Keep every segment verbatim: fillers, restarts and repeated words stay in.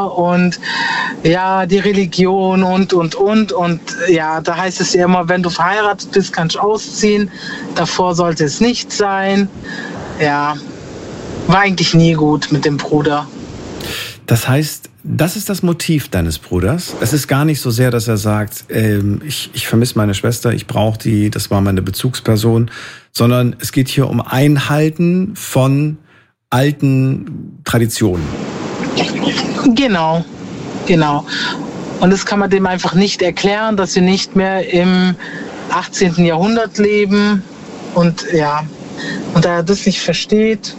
Bruder und ja, die Religion und, und, und. Und ja, da heißt es ja immer, wenn du verheiratet bist, kannst du ausziehen. Davor sollte es nicht sein. Ja, war eigentlich nie gut mit dem Bruder. Das heißt, das ist das Motiv deines Bruders. Es ist gar nicht so sehr, dass er sagt, ähm, ich, ich vermisse meine Schwester, ich brauche die, das war meine Bezugsperson, sondern es geht hier um Einhalten von alten Traditionen. Genau, genau. Und das kann man dem einfach nicht erklären, dass wir nicht mehr im achtzehnten Jahrhundert leben. Und ja, und da er das nicht versteht.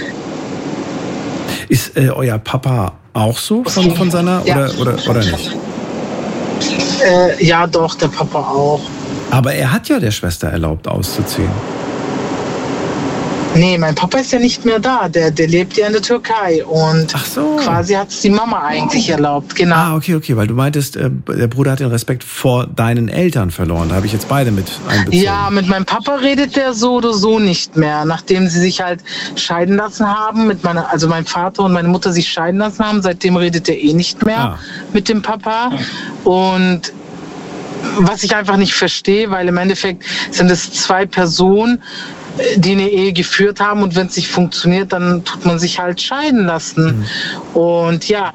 Ist äh, euer Papa auch so von, von seiner ja. oder, oder, oder nicht? Äh, ja, doch, der Papa auch. Aber er hat ja der Schwester erlaubt, auszuziehen. Nee, mein Papa ist ja nicht mehr da. Der, der lebt ja in der Türkei. Und Ach so. quasi hat es die Mama eigentlich erlaubt, genau. Ah, okay, okay, weil du meintest, äh, der Bruder hat den Respekt vor deinen Eltern verloren. Da habe ich jetzt beide mit einbezogen. Ja, mit meinem Papa redet der so oder so nicht mehr. Nachdem sie sich halt scheiden lassen haben, mit meiner, also mein Vater und meine Mutter sich scheiden lassen haben, seitdem redet er eh nicht mehr ah. mit dem Papa. Und was ich einfach nicht verstehe, weil im Endeffekt sind es zwei Personen, die eine Ehe geführt haben, und wenn es nicht funktioniert, dann tut man sich halt scheiden lassen. Mhm. Und ja,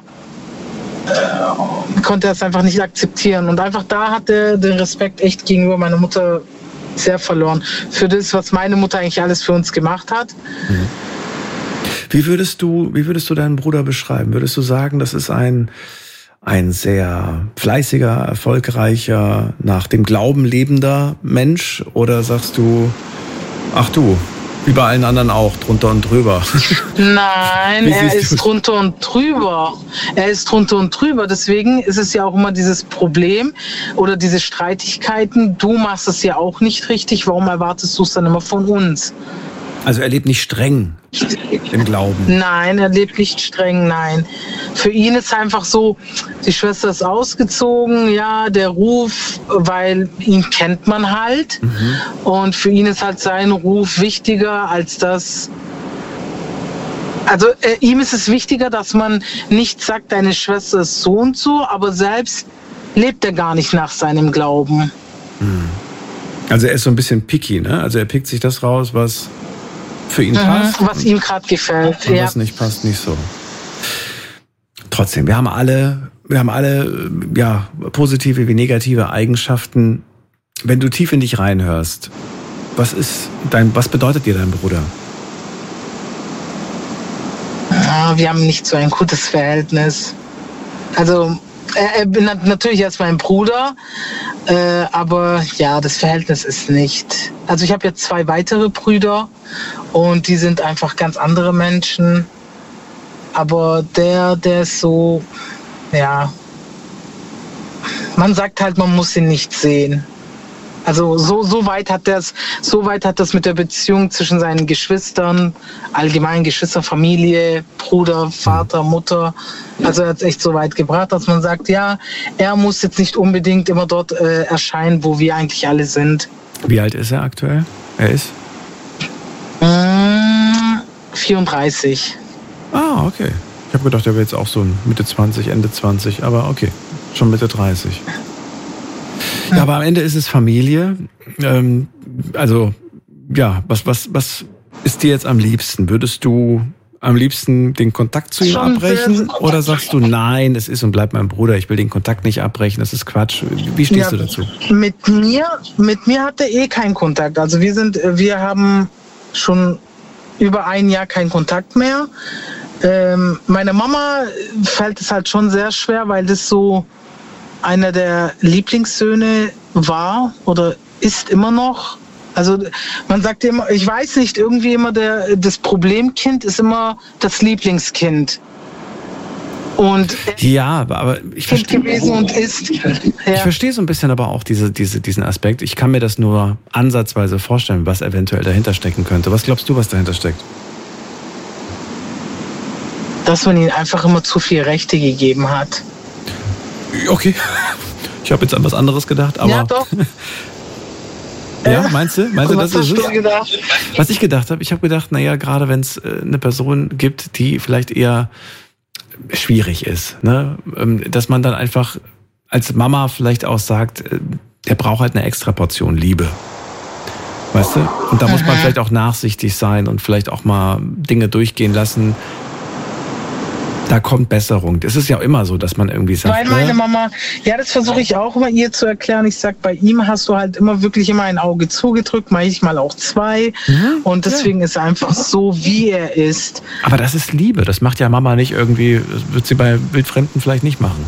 äh, konnte er es einfach nicht akzeptieren. Und einfach da hat er den Respekt echt gegenüber meiner Mutter sehr verloren. Für das, was meine Mutter eigentlich alles für uns gemacht hat. Mhm. Wie würdest du, wie würdest du deinen Bruder beschreiben? Würdest du sagen, das ist ein ein sehr fleißiger, erfolgreicher, nach dem Glauben lebender Mensch? Oder sagst du, ach du, wie bei allen anderen auch, drunter und drüber? Nein, er ist drunter und drüber. Er ist drunter und drüber. Deswegen ist es ja auch immer dieses Problem oder diese Streitigkeiten. Du machst es ja auch nicht richtig. Warum erwartest du es dann immer von uns? Also er lebt nicht streng im Glauben. Nein, er lebt nicht streng, nein. Für ihn ist einfach so, die Schwester ist ausgezogen, ja, der Ruf, weil ihn kennt man halt. Mhm. Und für ihn ist halt sein Ruf wichtiger als das. Also äh, ihm ist es wichtiger, dass man nicht sagt, deine Schwester ist so und so, aber selbst lebt er gar nicht nach seinem Glauben. Mhm. Also er ist so ein bisschen picky, ne? Also er pickt sich das raus, was für ihn passt. Mhm, was ihm gerade gefällt. Und ja. was nicht passt, nicht so. Trotzdem, wir haben alle, wir haben alle, ja, positive wie negative Eigenschaften. Wenn du tief in dich reinhörst, was ist dein, was bedeutet dir dein Bruder? Ja, wir haben nicht so ein gutes Verhältnis. Also, er bin natürlich erst mein Bruder, äh, aber ja, das Verhältnis ist nicht. Also ich habe jetzt zwei weitere Brüder und die sind einfach ganz andere Menschen. Aber der, der ist so, ja, man sagt halt, man muss ihn nicht sehen. Also so, so weit hat das, so weit hat das mit der Beziehung zwischen seinen Geschwistern, allgemein Geschwister, Familie, Bruder, Vater, Mutter. Also er hat es echt so weit gebracht, dass man sagt, ja, er muss jetzt nicht unbedingt immer dort äh, erscheinen, wo wir eigentlich alle sind. Wie alt ist er aktuell? Er ist? Mmh, vierunddreißig. Ah, okay. Ich habe gedacht, er wäre jetzt auch so Mitte zwanzig, Ende zwanzig, aber okay, schon Mitte dreißig. Ja, aber am Ende ist es Familie. Ähm, also, ja, was, was, was ist dir jetzt am liebsten? Würdest du am liebsten den Kontakt zu ihm Schon abbrechen? sehr. Oder sagst du, nein, es ist und bleibt mein Bruder, ich will den Kontakt nicht abbrechen, das ist Quatsch. Wie stehst ja, du dazu? Mit mir, mit mir hat er eh keinen Kontakt. Also wir sind, wir haben schon über ein Jahr keinen Kontakt mehr. Ähm, meiner Mama fällt es halt schon sehr schwer, weil das so einer der Lieblingssöhne war oder ist immer noch. Also man sagt immer, ich weiß nicht, irgendwie immer der, das Problemkind ist immer das Lieblingskind. Und ja, aber ich verstehe gewesen und ist. Ja. Ich verstehe so ein bisschen aber auch diese, diese, diesen Aspekt. Ich kann mir das nur ansatzweise vorstellen, was eventuell dahinter stecken könnte. Was glaubst du, was dahinter steckt? Dass man ihm einfach immer zu viel Rechte gegeben hat. Okay, ich habe jetzt an was anderes gedacht, aber... Ja, doch. Ja, meinst du? Meinst du, was das ist hast du gedacht? Was ich gedacht habe, ich habe gedacht, naja, gerade wenn es äh, eine Person gibt, die vielleicht eher schwierig ist. Ne? Dass man dann einfach als Mama vielleicht auch sagt, der braucht halt eine extra Portion Liebe. Weißt du? Und da muss man vielleicht auch nachsichtig sein und vielleicht auch mal Dinge durchgehen lassen. Da kommt Besserung. Das ist ja immer so, dass man irgendwie sagt... Weil meine Mama, ja, das versuche ich auch immer ihr zu erklären. Ich sag, bei ihm hast du halt immer wirklich immer ein Auge zugedrückt, manchmal auch zwei. Mhm, und deswegen ja. ist er einfach so, wie er ist. Aber das ist Liebe. Das macht ja Mama nicht irgendwie, wird sie bei Wildfremden vielleicht nicht machen.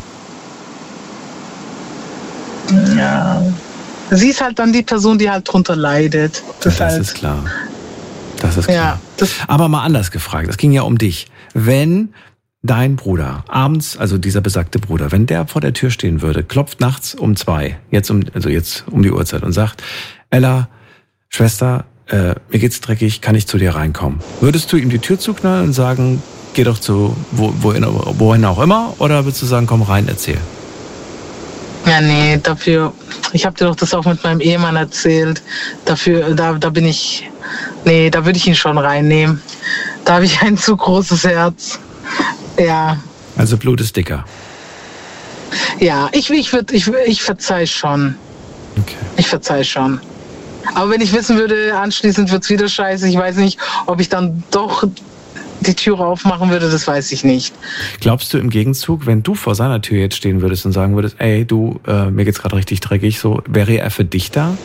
Ja... Sie ist halt dann die Person, die halt drunter leidet. Das, das halt ist klar. Das ist klar. Ja, das Aber mal anders gefragt, es ging ja um dich. Wenn dein Bruder abends, also dieser besagte Bruder, wenn der vor der Tür stehen würde, klopft nachts um zwei, jetzt um, also jetzt um die Uhrzeit und sagt, Ella, Schwester, äh, mir geht's dreckig, kann ich zu dir reinkommen? Würdest du ihm die Tür zuknallen und sagen, geh doch zu wo, wohin, wohin auch immer? Oder würdest du sagen, komm rein, erzähl? Ja, nee, dafür, ich habe dir doch das auch mit meinem Ehemann erzählt, dafür, da, da bin ich, nee, da würde ich ihn schon reinnehmen. Da habe ich ein zu großes Herz, ja. Also Blut ist dicker. Ja, ich, ich, würd, ich, ich verzeih schon. Okay. Ich verzeih schon. Aber wenn ich wissen würde, anschließend wird's wieder scheiße, ich weiß nicht, ob ich dann doch die Tür aufmachen würde, das weiß ich nicht. Glaubst du im Gegenzug, wenn du vor seiner Tür jetzt stehen würdest und sagen würdest, ey, du, äh, mir geht's gerade richtig dreckig, so, wäre er für dich da?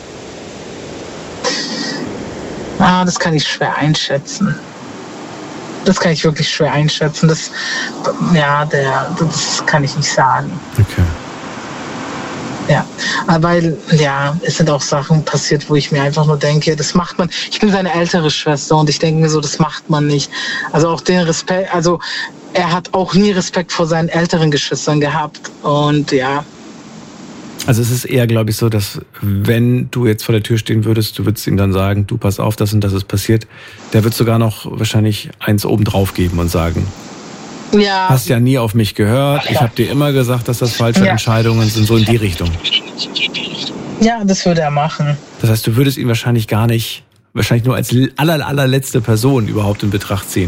Ah, das kann ich schwer einschätzen. Das kann ich wirklich schwer einschätzen. Das, ja, der, das kann ich nicht sagen. Okay. Ja, weil, ja, es sind auch Sachen passiert, wo ich mir einfach nur denke, das macht man, ich bin seine ältere Schwester und ich denke mir so, das macht man nicht. Also auch den Respekt, also er hat auch nie Respekt vor seinen älteren Geschwistern gehabt und ja. Also es ist eher, glaube ich, so, dass wenn du jetzt vor der Tür stehen würdest, du würdest ihm dann sagen, du pass auf, das und das ist passiert, der wird sogar noch wahrscheinlich eins oben drauf geben und sagen, ja. Hast ja nie auf mich gehört. Ich habe dir immer gesagt, dass das falsche ja. Entscheidungen sind, so in die Richtung. Ja, das würde er machen. Das heißt, du würdest ihn wahrscheinlich gar nicht, wahrscheinlich nur als aller, allerletzte Person überhaupt in Betracht ziehen.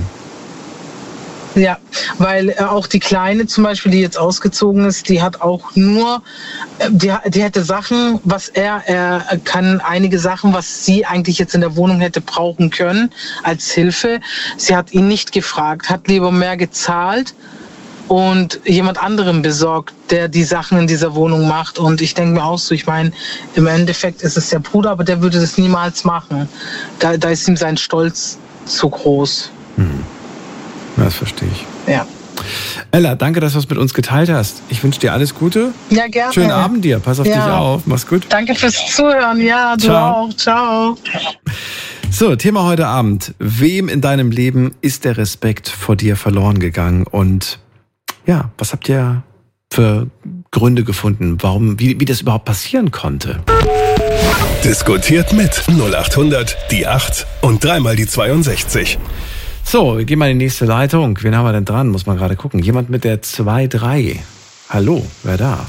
Ja, weil äh, auch die Kleine zum Beispiel, die jetzt ausgezogen ist, die hat auch nur, äh, die, die hätte Sachen, was er, er kann einige Sachen, was sie eigentlich jetzt in der Wohnung hätte brauchen können als Hilfe. Sie hat ihn nicht gefragt, hat lieber mehr gezahlt und jemand anderem besorgt, der die Sachen in dieser Wohnung macht. Und ich denke mir auch so, ich meine, im Endeffekt ist es der Bruder, aber der würde das niemals machen. Da, da ist ihm sein Stolz zu groß. Hm. Das verstehe ich. Ja. Ella, danke, dass du es mit uns geteilt hast. Ich wünsche dir alles Gute. Ja, gerne. Schönen Abend dir. Pass auf ja. dich auf. Mach's gut. Danke fürs Zuhören. Ja, du Ciao. auch. Ciao. So, Thema heute Abend. Wem in deinem Leben ist der Respekt vor dir verloren gegangen? Und ja, was habt ihr für Gründe gefunden, warum, wie, wie das überhaupt passieren konnte? Diskutiert mit null acht hundert, die acht und dreimal die zweiundsechzig. So, wir gehen mal in die nächste Leitung. Wen haben wir denn dran? Muss man gerade gucken. Jemand mit der zwei drei. Hallo, wer da?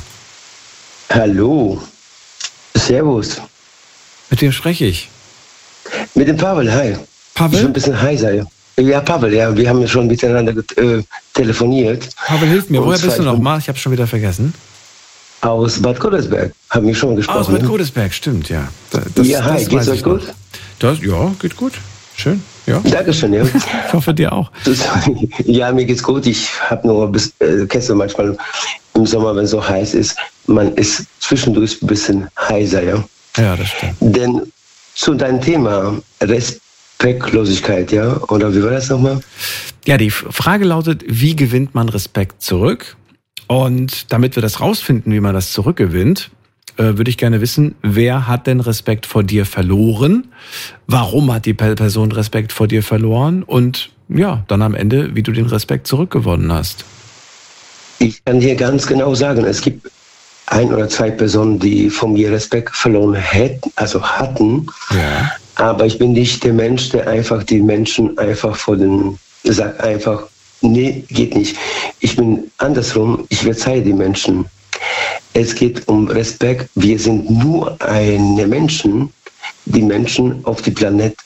Hallo. Servus. Mit wem spreche ich? Mit dem Pavel, hi. Pavel? Ich bin ein bisschen heiser. Ja, Pavel, ja. Wir haben ja schon miteinander äh, telefoniert. Pavel, hilf mir. Woher bist du nochmal? Ich habe schon wieder vergessen. Aus Bad Godesberg. Haben wir schon gesprochen. Aus Bad Godesberg, stimmt, ja. Das, ja, hi. Das geht's euch gut? Das, ja, geht gut. Schön. Ja. Dankeschön, ja. Ich hoffe, dir auch. Ja, mir geht's gut. Ich habe nur, bis, äh, kennst du manchmal im Sommer, wenn es so heiß ist, man ist zwischendurch ein bisschen heiser, ja. Ja, das stimmt. Denn zu deinem Thema Respektlosigkeit, ja, oder wie war das nochmal? Ja, die Frage lautet, wie gewinnt man Respekt zurück? Und damit wir das rausfinden, wie man das zurückgewinnt, würde ich gerne wissen, wer hat denn Respekt vor dir verloren? Warum hat die Person Respekt vor dir verloren? Und ja, dann am Ende, wie du den Respekt zurückgewonnen hast. Ich kann dir ganz genau sagen, es gibt ein oder zwei Personen, die von mir Respekt verloren hätten, also hatten. Ja. Aber ich bin nicht der Mensch, der einfach die Menschen einfach vor den, sagt einfach, nee, geht nicht. Ich bin andersrum, ich verzeihe die Menschen. Es geht um Respekt. Wir sind nur eine Menschen, die Menschen auf dem Planet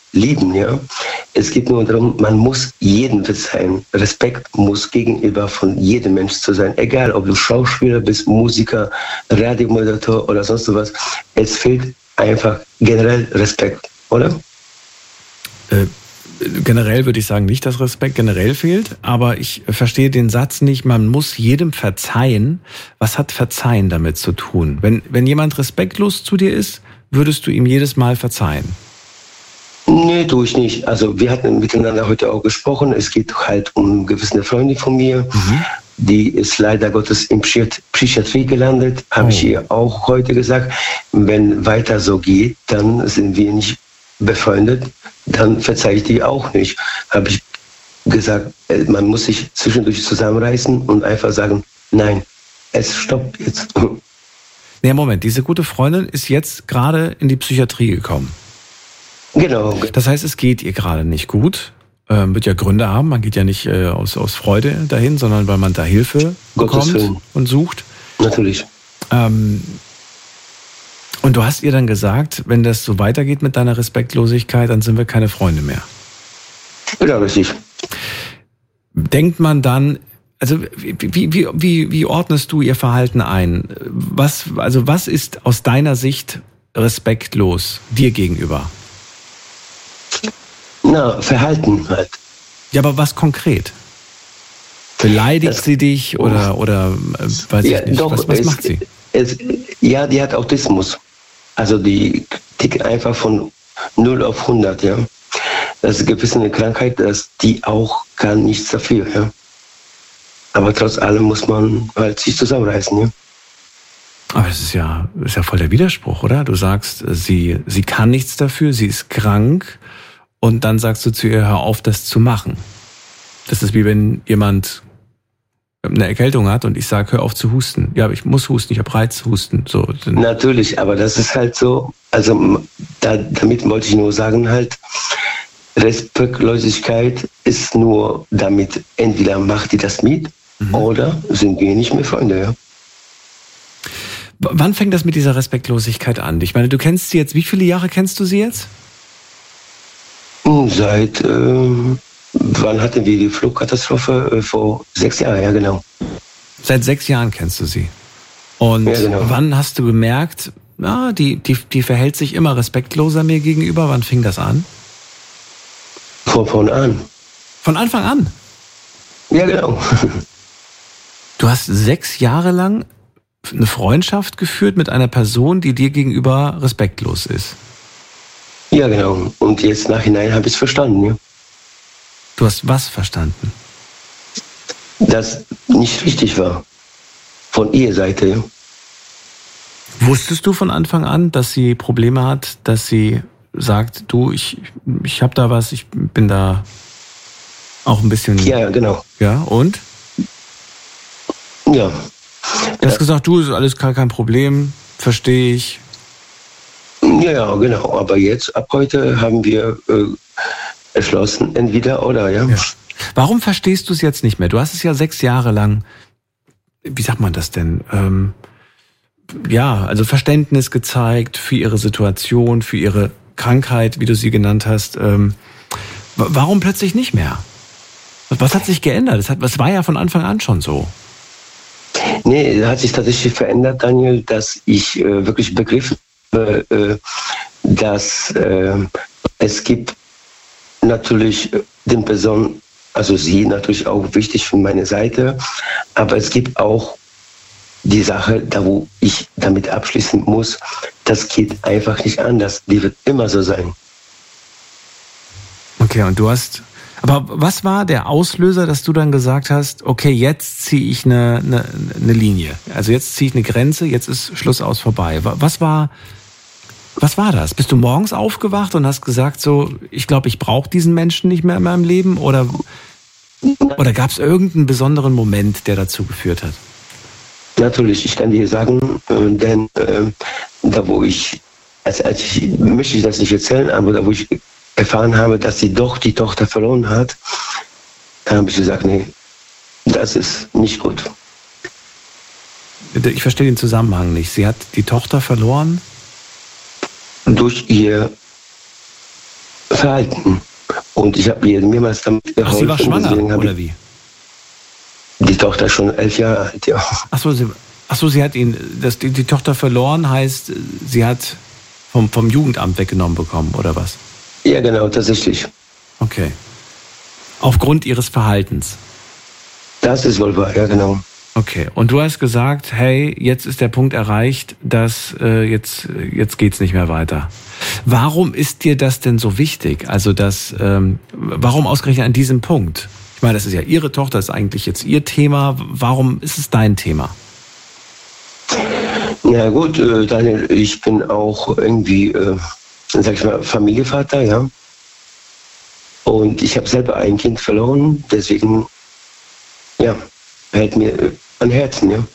lieben, ja. Es geht nur darum, man muss jedem verzeihen. Respekt muss gegenüber von jedem Mensch zu sein. Egal, ob du Schauspieler bist, Musiker, Radiomoderator oder sonst was. Es fehlt einfach generell Respekt, oder? Äh, generell würde ich sagen nicht, dass Respekt generell fehlt, aber ich verstehe den Satz nicht, man muss jedem verzeihen. Was hat Verzeihen damit zu tun? Wenn, wenn jemand respektlos zu dir ist, würdest du ihm jedes Mal verzeihen? Nee, tue ich nicht. Also wir hatten miteinander heute auch gesprochen. Es geht halt um gewisse Freundin von mir. Mhm. Die ist leider Gottes in Psychiatrie gelandet. Habe oh. ich ihr auch heute gesagt. Wenn weiter so geht, dann sind wir nicht befreundet. Dann verzeihe ich die auch nicht. Habe ich gesagt, man muss sich zwischendurch zusammenreißen und einfach sagen, nein, es stoppt jetzt. Nee, Moment, diese gute Freundin ist jetzt gerade in die Psychiatrie gekommen. Genau. Das heißt, es geht ihr gerade nicht gut. Ähm, wird ja Gründe haben. Man geht ja nicht äh, aus, aus Freude dahin, sondern weil man da Hilfe bekommt und sucht. Natürlich. Ähm, und du hast ihr dann gesagt, wenn das so weitergeht mit deiner Respektlosigkeit, dann sind wir keine Freunde mehr. Ja, richtig. Denkt man dann, also wie, wie, wie, wie ordnest du ihr Verhalten ein? Was, also was ist aus deiner Sicht respektlos dir gegenüber? Na, Verhalten halt. Ja, aber was konkret? Beleidigt das, sie dich oder, oder äh, weiß ja, ich nicht, doch, was, was es, macht sie? Es, ja, die hat Autismus. Also die tickt einfach von null auf hundert, ja. Das ist gewisse eine Krankheit, dass die auch kann nichts dafür, ja. Aber trotz allem muss man halt sich zusammenreißen, ja. Aber es ist ja, ist ja voll der Widerspruch, oder? Du sagst, sie, sie kann nichts dafür, sie ist krank. Und dann sagst du zu ihr, hör auf, das zu machen. Das ist wie wenn jemand eine Erkältung hat und ich sage, hör auf zu husten. Ja, aber ich muss husten, ich habe Reizhusten. So. Natürlich, aber das ist halt so, also da, damit wollte ich nur sagen halt, Respektlosigkeit ist nur damit, entweder macht die das mit mhm. oder sind wir nicht mehr Freunde, ja. W- wann fängt das mit dieser Respektlosigkeit an? Ich meine, du kennst sie jetzt, wie viele Jahre kennst du sie jetzt? Seit, äh, wann hatten wir die Flugkatastrophe? Äh, vor sechs Jahren, ja genau. Seit sechs Jahren kennst du sie. Und ja, genau. Wann hast du gemerkt, na, die, die, die verhält sich immer respektloser mir gegenüber? Wann fing das an? Von, von an. Von Anfang an? Ja, genau. Du hast sechs Jahre lang eine Freundschaft geführt mit einer Person, die dir gegenüber respektlos ist. Ja, genau. Und jetzt nachhinein habe ich es verstanden, ja. Du hast was verstanden? Das nicht richtig war. Von ihrer Seite, ja. Wusstest du von Anfang an, dass sie Probleme hat, dass sie sagt, du, ich, ich habe da was, ich bin da auch ein bisschen... Ja, genau. Ja, und? Ja. Du hast gesagt, du, ist alles gar kein Problem, verstehe ich. Ja, ja, genau. Aber jetzt, ab heute, haben wir äh, erschlossen, entweder oder, ja. ja. Warum verstehst du es jetzt nicht mehr? Du hast es ja sechs Jahre lang, wie sagt man das denn? Ähm, ja, also Verständnis gezeigt für ihre Situation, für ihre Krankheit, wie du sie genannt hast. Ähm, warum plötzlich nicht mehr? Was hat sich geändert? Das, hat, das war ja von Anfang an schon so. Nee, hat sich tatsächlich verändert, Daniel, dass ich äh, wirklich begriffen habe, äh, dass äh, es gibt natürlich den Personen, also sie natürlich auch wichtig für meine Seite, aber es gibt auch die Sache, da wo ich damit abschließen muss, das geht einfach nicht anders. Die wird immer so sein. Okay, und du hast... Aber was war der Auslöser, dass du dann gesagt hast, okay, jetzt ziehe ich eine, eine, eine Linie. Also jetzt ziehe ich eine Grenze, jetzt ist Schluss aus vorbei. Was war, was war das? Bist du morgens aufgewacht und hast gesagt, so, ich glaube, ich brauche diesen Menschen nicht mehr in meinem Leben? Oder, oder gab es irgendeinen besonderen Moment, der dazu geführt hat? Natürlich, ich kann dir sagen, äh, denn äh, da wo ich, also, also ich möchte ich das nicht erzählen, aber da wo ich erfahren habe, dass sie doch die Tochter verloren hat, da habe ich gesagt, nee, das ist nicht gut. Ich verstehe den Zusammenhang nicht. Sie hat die Tochter verloren? Durch ihr verhalten. Und ich habe ihr mehrmals damit geholfen. Ach, sie war schwanger, oder wie? Die Tochter ist schon elf Jahre alt, ja. Ach so, sie, ach so, sie hat ihn, das, die, die Tochter verloren heißt, sie hat vom, vom Jugendamt weggenommen bekommen, oder was? Ja, genau, tatsächlich. Okay. Aufgrund ihres Verhaltens? Das ist wohl wahr, ja, genau. Okay, und du hast gesagt, hey, jetzt ist der Punkt erreicht, dass äh, jetzt, jetzt geht's nicht mehr weiter. Warum ist dir das denn so wichtig? Also das, ähm, warum ausgerechnet an diesem Punkt? Ich meine, das ist ja ihre Tochter, das ist eigentlich jetzt ihr Thema. Warum ist es dein Thema? Ja gut, äh, Daniel, ich bin auch irgendwie, äh, sag ich mal, Familienvater, ja. Und ich habe selber ein Kind verloren, deswegen, ja, hält mir äh, an Herzen, ja.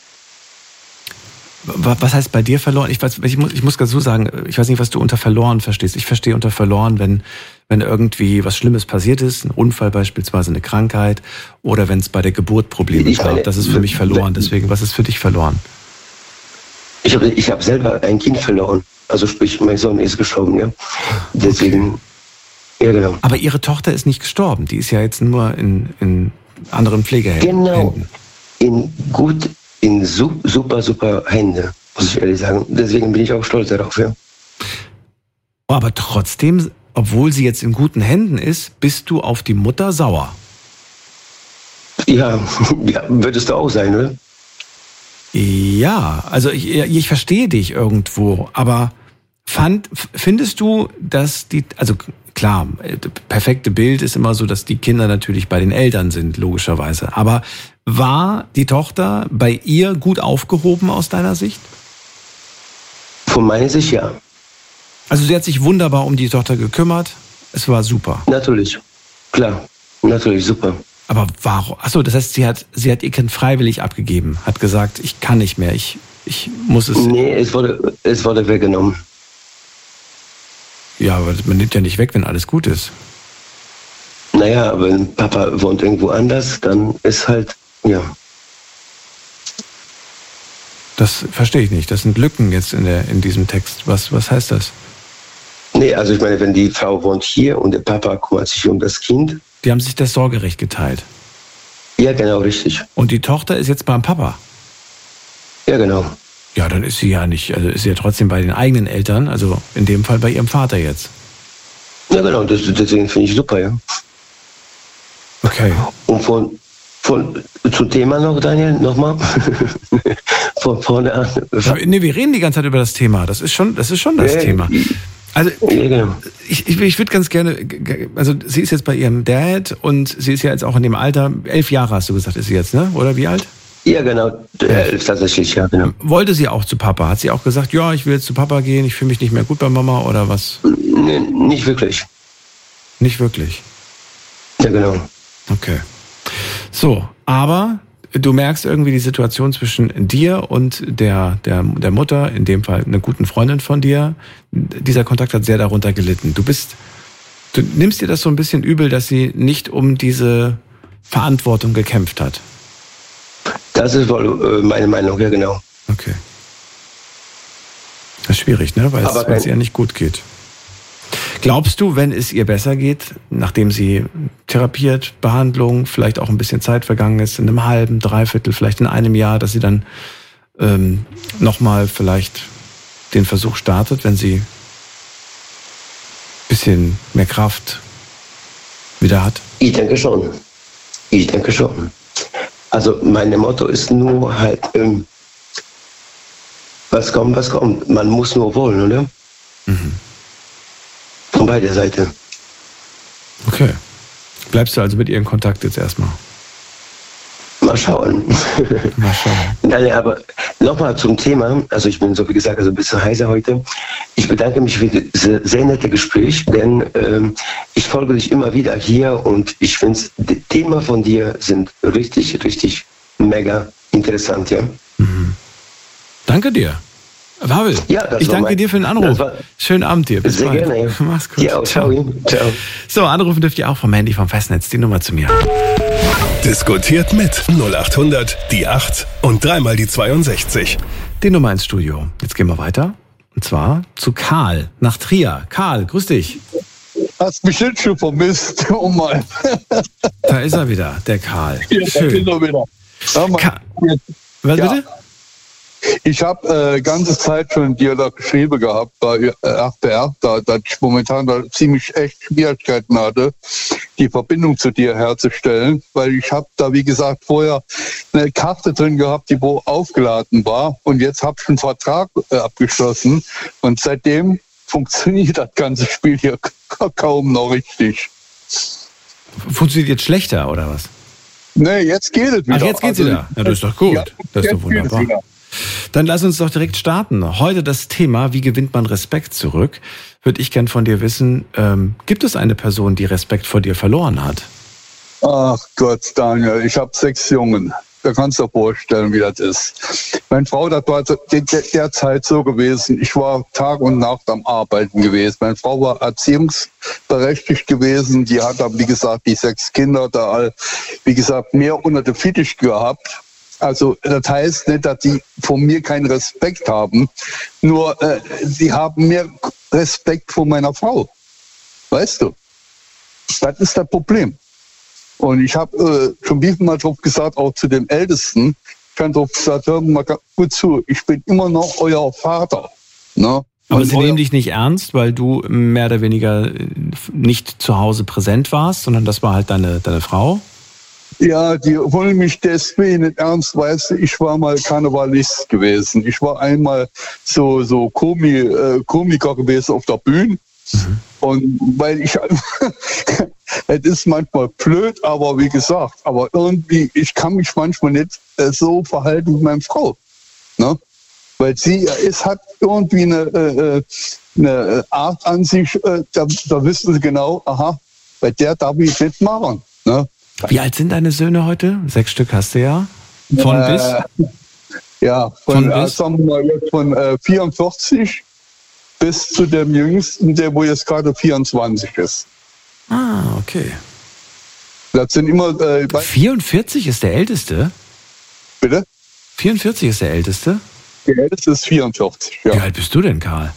Was heißt bei dir verloren? Ich, weiß, ich muss, ich muss ganz so sagen, ich weiß nicht, was du unter verloren verstehst. Ich verstehe unter verloren, wenn, wenn irgendwie was Schlimmes passiert ist, ein Unfall beispielsweise, eine Krankheit, oder wenn es bei der Geburt Probleme gab. Das ist für mich verloren. Deswegen, was ist für dich verloren? Ich habe ich hab selber ein Kind verloren. Also sprich, mein Sohn ist gestorben, ja. Deswegen, okay. Ja genau. Aber ihre Tochter ist nicht gestorben. Die ist ja jetzt nur in, in anderen Pflegehänden. Genau. In gut... in super, super Hände, muss ich ehrlich sagen. Deswegen bin ich auch stolz darauf, ja. Aber trotzdem, obwohl sie jetzt in guten Händen ist, bist du auf die Mutter sauer. Ja, ja, würdest du auch sein, oder? Ja, also ich, ich verstehe dich irgendwo, aber fand, findest du, dass die, also klar, das perfekte Bild ist immer so, dass die Kinder natürlich bei den Eltern sind, logischerweise, aber war die Tochter bei ihr gut aufgehoben aus deiner Sicht? Von meiner Sicht, ja. Also sie hat sich wunderbar um die Tochter gekümmert. Es war super. Natürlich, klar, natürlich super. Aber warum? Achso, das heißt, sie hat, sie hat ihr Kind freiwillig abgegeben, hat gesagt, ich kann nicht mehr, ich, ich muss es... Nee, es wurde, es wurde weggenommen. Ja, aber man nimmt ja nicht weg, wenn alles gut ist. Naja, wenn Papa wohnt irgendwo anders, dann ist halt... Ja. Das verstehe ich nicht. Das sind Lücken jetzt in, der, in diesem Text. Was, was heißt das? Nee, also ich meine, wenn die Frau wohnt hier und der Papa kümmert sich um das Kind. Die haben sich das Sorgerecht geteilt. Ja, genau, richtig. Und die Tochter ist jetzt beim Papa? Ja, genau. Ja, dann ist sie ja nicht, also ist sie ja trotzdem bei den eigenen Eltern, also in dem Fall bei ihrem Vater jetzt. Ja, genau, das, deswegen finde ich super, ja. Okay. Und von... Von, zum Thema noch, Daniel, nochmal. Von vorne an. Nee, wir reden die ganze Zeit über das Thema. Das ist schon, das ist schon das ja, Thema. Also, ja, genau. ich, ich, ich würde ganz gerne, also sie ist jetzt bei ihrem Dad und sie ist ja jetzt auch in dem Alter, elf Jahre hast du gesagt, ist sie jetzt, ne? Oder wie alt? Ja, genau, elf tatsächlich, ja, genau. Wollte sie auch zu Papa? Hat sie auch gesagt, ja, ich will jetzt zu Papa gehen, ich fühle mich nicht mehr gut bei Mama oder was? Nee, nicht wirklich. Nicht wirklich? Ja, genau. Okay. So, aber du merkst irgendwie die Situation zwischen dir und der, der, der Mutter, in dem Fall einer guten Freundin von dir. Dieser Kontakt hat sehr darunter gelitten. Du bist, du nimmst dir das so ein bisschen übel, dass sie nicht um diese Verantwortung gekämpft hat. Das ist wohl meine Meinung, ja genau. Okay. Das ist schwierig, ne? Weil es, weil es ihr nicht gut geht. Glaubst du, wenn es ihr besser geht, nachdem sie therapiert, Behandlung, vielleicht auch ein bisschen Zeit vergangen ist, in einem halben, dreiviertel, vielleicht in einem Jahr, dass sie dann ähm, nochmal vielleicht den Versuch startet, wenn sie ein bisschen mehr Kraft wieder hat? Ich denke schon. Ich denke schon. Also mein Motto ist nur halt, ähm, was kommt, was kommt. Man muss nur wollen, oder? Mhm. Von beider Seite. Okay. Bleibst du also mit ihr in Kontakt jetzt erstmal? Mal schauen. Mal schauen. Nein, aber nochmal zum Thema. Also ich bin so wie gesagt also ein bisschen heiser heute. Ich bedanke mich für das sehr, sehr nette Gespräch, denn ähm, ich folge dich immer wieder hier und ich finde, die Themen von dir sind richtig, richtig mega interessant, ja. Mhm. Danke dir. Pavel, ja, ich danke dir für den Anruf. Schönen Abend dir. Bis sehr bald. Gerne. Mach's gut. Ja, ciao. Ciao. So, anrufen dürft ihr auch vom Handy vom Festnetz. Die Nummer zu mir. Diskutiert mit null acht hundert die acht und dreimal die zweiundsechzig. Die Nummer ins Studio. Jetzt gehen wir weiter. Und zwar zu Karl nach Trier. Karl, grüß dich. Hast mich jetzt schon vermisst. Oh Mann. Da ist er wieder, der Karl. Ja, Schön. da ist er wieder. Ja, Mann. Ka- Was Ja. bitte? Ich habe äh, ganze Zeit schon dir da geschrieben gehabt bei R T R, da, dass ich momentan da ziemlich echt Schwierigkeiten hatte, die Verbindung zu dir herzustellen, weil ich habe da, wie gesagt, vorher eine Karte drin gehabt, die wo aufgeladen war und jetzt habe ich einen Vertrag äh, abgeschlossen und seitdem funktioniert das ganze Spiel hier kaum noch richtig. Funktioniert jetzt schlechter, oder was? Nee, jetzt geht es wieder. Ach, jetzt geht's Also, wieder. Ja, das ist doch gut. Ja, Das ist doch jetzt geht es wunderbar. wieder. Dann lass uns doch direkt starten. Heute das Thema, wie gewinnt man Respekt zurück? Würde ich gern von dir wissen, ähm, gibt es eine Person, die Respekt vor dir verloren hat? Ach Gott, Daniel, ich habe sechs Jungen. Da kannst du dir vorstellen, wie das ist. Meine Frau, das war derzeit so gewesen, ich war Tag und Nacht am Arbeiten gewesen. Meine Frau war erziehungsberechtigt gewesen, die hat dann, wie gesagt, die sechs Kinder da, wie gesagt, mehr unter der Fittich gehabt. Also das heißt nicht, dass die von mir keinen Respekt haben, nur äh, sie haben mehr Respekt vor meiner Frau. Weißt du? Das ist das Problem. Und ich habe äh, schon wie mal drauf gesagt, auch zu dem Ältesten, ich habe drauf gesagt, hör mal gut zu, ich bin immer noch euer Vater. Ne? Aber Und sie euer- nehmen dich nicht ernst, weil du mehr oder weniger nicht zu Hause präsent warst, sondern das war halt deine, deine Frau? Ja, die wollen mich deswegen nicht ernst, weißt du, ich war mal Karnevalist gewesen. Ich war einmal so, so Komi, äh, Komiker gewesen auf der Bühne. Mhm. Und weil ich, es ist manchmal blöd, aber wie gesagt, aber irgendwie, ich kann mich manchmal nicht äh, so verhalten wie meine Frau. Ne? Weil sie, es hat irgendwie eine, äh, eine Art an sich, äh, da, da wissen sie genau, aha, bei der darf ich nicht machen. Ne? Wie alt sind deine Söhne heute? Sechs Stück hast du ja. Von äh, bis? Ja, von, Von äh, bis? sagen wir mal jetzt von äh, vierundvierzig bis zu dem Jüngsten, der wo jetzt gerade vierundzwanzig ist. Ah, okay. Das sind immer, äh, bei- vierundvierzig ist der Älteste? bitte? vierundvierzig ist der Älteste? Der Älteste ist vierundvierzig, Wie ja. alt bist du denn, Karl?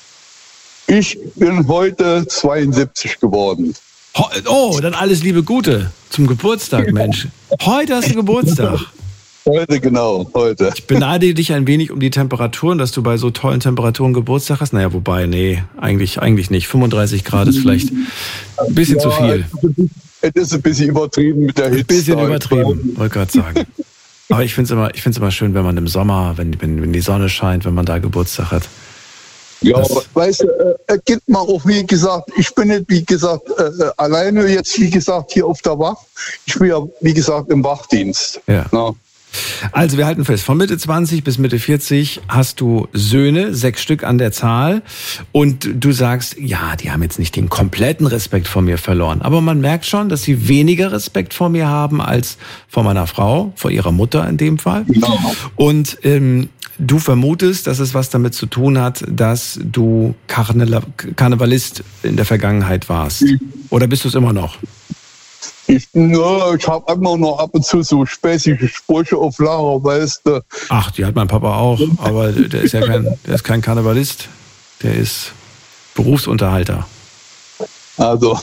Ich bin heute zweiundsiebzig geworden. Ho- Oh, dann alles Liebe Gute zum Geburtstag, Mensch. Heute hast du Geburtstag. Heute, genau, heute. Ich beneide dich ein wenig um die Temperaturen, dass du bei so tollen Temperaturen Geburtstag hast. Naja, wobei, nee, eigentlich, eigentlich nicht. fünfunddreißig Grad ist vielleicht ein bisschen zu viel. Es ist ein bisschen übertrieben mit der Hitze. Ein bisschen übertrieben, wollte gerade sagen. Aber ich finde es immer, ich find's immer schön, wenn man im Sommer, wenn, wenn, wenn die Sonne scheint, wenn man da Geburtstag hat. Ja, Das- aber weißt du, äh, es gibt mal auch, wie gesagt, ich bin nicht, wie gesagt, äh, alleine jetzt, wie gesagt, hier auf der Wacht. Ich bin ja, wie gesagt, im Wachdienst. Ja. Na, Also wir halten fest, von Mitte zwanzig bis Mitte vierzig hast du Söhne, sechs Stück an der Zahl. Und du sagst, ja, die haben jetzt nicht den kompletten Respekt vor mir verloren. Aber man merkt schon, dass sie weniger Respekt vor mir haben als vor meiner Frau, vor ihrer Mutter in dem Fall. Genau. Und ähm, du vermutest, dass es was damit zu tun hat, dass du Karne- Karnevalist in der Vergangenheit warst. Oder bist du es immer noch? Ich, ja, ich habe immer noch ab und zu so späßige Sprüche auf Lager, weißt du. Ach, die hat mein Papa auch, aber der ist ja kein, der ist kein Karnevalist, der ist Berufsunterhalter, Also,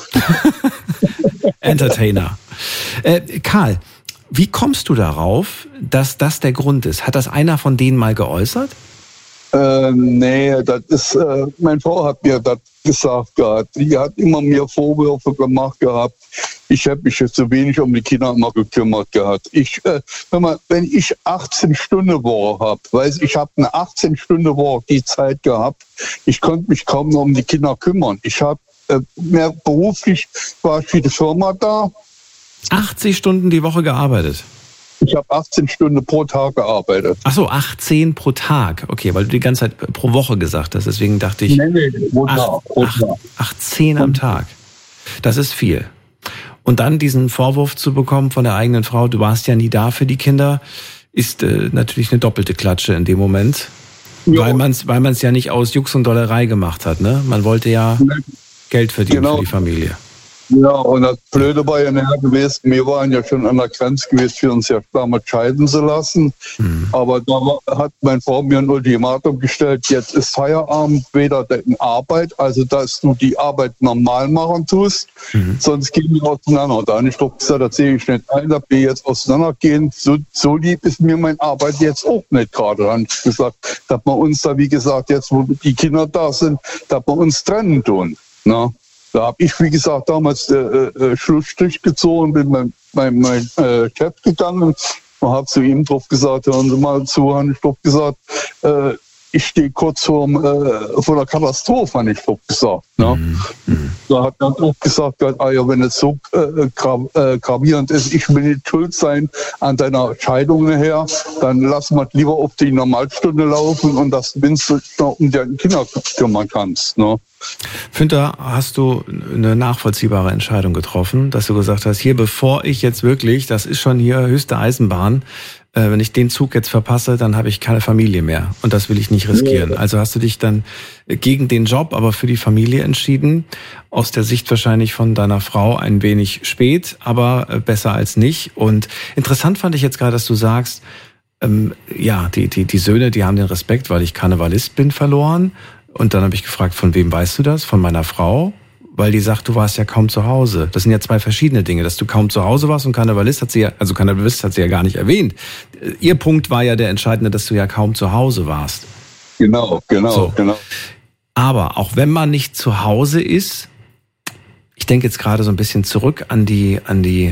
Entertainer. Äh, Karl, wie kommst du darauf, dass das der Grund ist? Hat das einer von denen mal geäußert? äh, nee, das ist, äh, meine Frau hat mir das gesagt gehabt. Die hat immer mir Vorwürfe gemacht gehabt. Ich habe mich jetzt so wenig um die Kinder immer gekümmert gehabt. Ich, äh, wenn, man, wenn ich achtzehn Stunden Woche habe, weiß ich, habe eine achtzehn Stunden Woche die Zeit gehabt. Ich konnte mich kaum noch um die Kinder kümmern. Ich habe äh, mehr beruflich war ich für die Firma da. achtzig Stunden die Woche gearbeitet. Ich habe achtzehn Stunden pro Tag gearbeitet. Ach so, achtzehn pro Tag. Okay, weil du die ganze Zeit pro Woche gesagt hast. Deswegen dachte ich, nee, pro ach, Tag, pro ach, Tag. achtzehn am Tag. Das ist viel. Und dann diesen Vorwurf zu bekommen von der eigenen Frau, du warst ja nie da für die Kinder, ist äh, natürlich eine doppelte Klatsche in dem Moment. Ja. Weil man es weil man's ja nicht aus Jux und Dollerei gemacht hat. Ne? Man wollte ja Geld verdienen Genau. für die Familie. Ja, und das Blöde war ja nachher gewesen, wir waren ja schon an der Grenze gewesen, für uns ja damals scheiden zu lassen. Mhm. Aber da war, hat meine Frau mir ein Ultimatum gestellt, jetzt ist Feierabend, weder in Arbeit, also dass du die Arbeit normal machen tust, mhm. sonst gehen wir auseinander. Da habe ich doch gesagt, das sehe ich nicht ein, dass wir jetzt auseinandergehen. So, so lieb ist mir meine Arbeit jetzt auch nicht gerade. Da habe ich gesagt, dass wir uns da, wie gesagt, jetzt wo die Kinder da sind, dass wir uns trennen tun. Na? Da habe ich, wie gesagt, damals äh, äh, Schlussstrich gezogen, bin mein, mein, mein äh, Chef gegangen und habe zu ihm drauf gesagt, hören Sie mal zu, habe ich drauf gesagt, äh, ich stehe kurz vorm, äh, vor der Katastrophe, habe ich drauf gesagt. Ne? Mhm. Da hat er drauf gesagt, ah ja, wenn es so äh, gra äh, gravierend ist, ich will nicht schuld sein an deiner Scheidung her, dann lass mal lieber auf die Normalstunde laufen und dass du noch um deine Kinder kümmern kannst. Ne? Günther, hast du eine nachvollziehbare Entscheidung getroffen, dass du gesagt hast, hier, bevor ich jetzt wirklich, das ist schon hier höchste Eisenbahn, äh, wenn ich den Zug jetzt verpasse, dann habe ich keine Familie mehr und das will ich nicht riskieren. Ja. Also hast du dich dann gegen den Job, aber für die Familie entschieden, aus der Sicht wahrscheinlich von deiner Frau ein wenig spät, aber besser als nicht. Und interessant fand ich jetzt gerade, dass du sagst, ähm, ja, die, die, die Söhne, die haben den Respekt, weil ich Karnevalist bin, verloren. Und dann habe ich gefragt, von wem weißt du das? Von meiner Frau? Weil die sagt, du warst ja kaum zu Hause. Das sind ja zwei verschiedene Dinge. Dass du kaum zu Hause warst und Karnevalist hat sie ja, also Karnevalist hat sie ja gar nicht erwähnt. Ihr Punkt war ja der entscheidende, dass du ja kaum zu Hause warst. Genau, genau, so. genau. Aber auch wenn man nicht zu Hause ist, ich denke jetzt gerade so ein bisschen zurück an die, an die,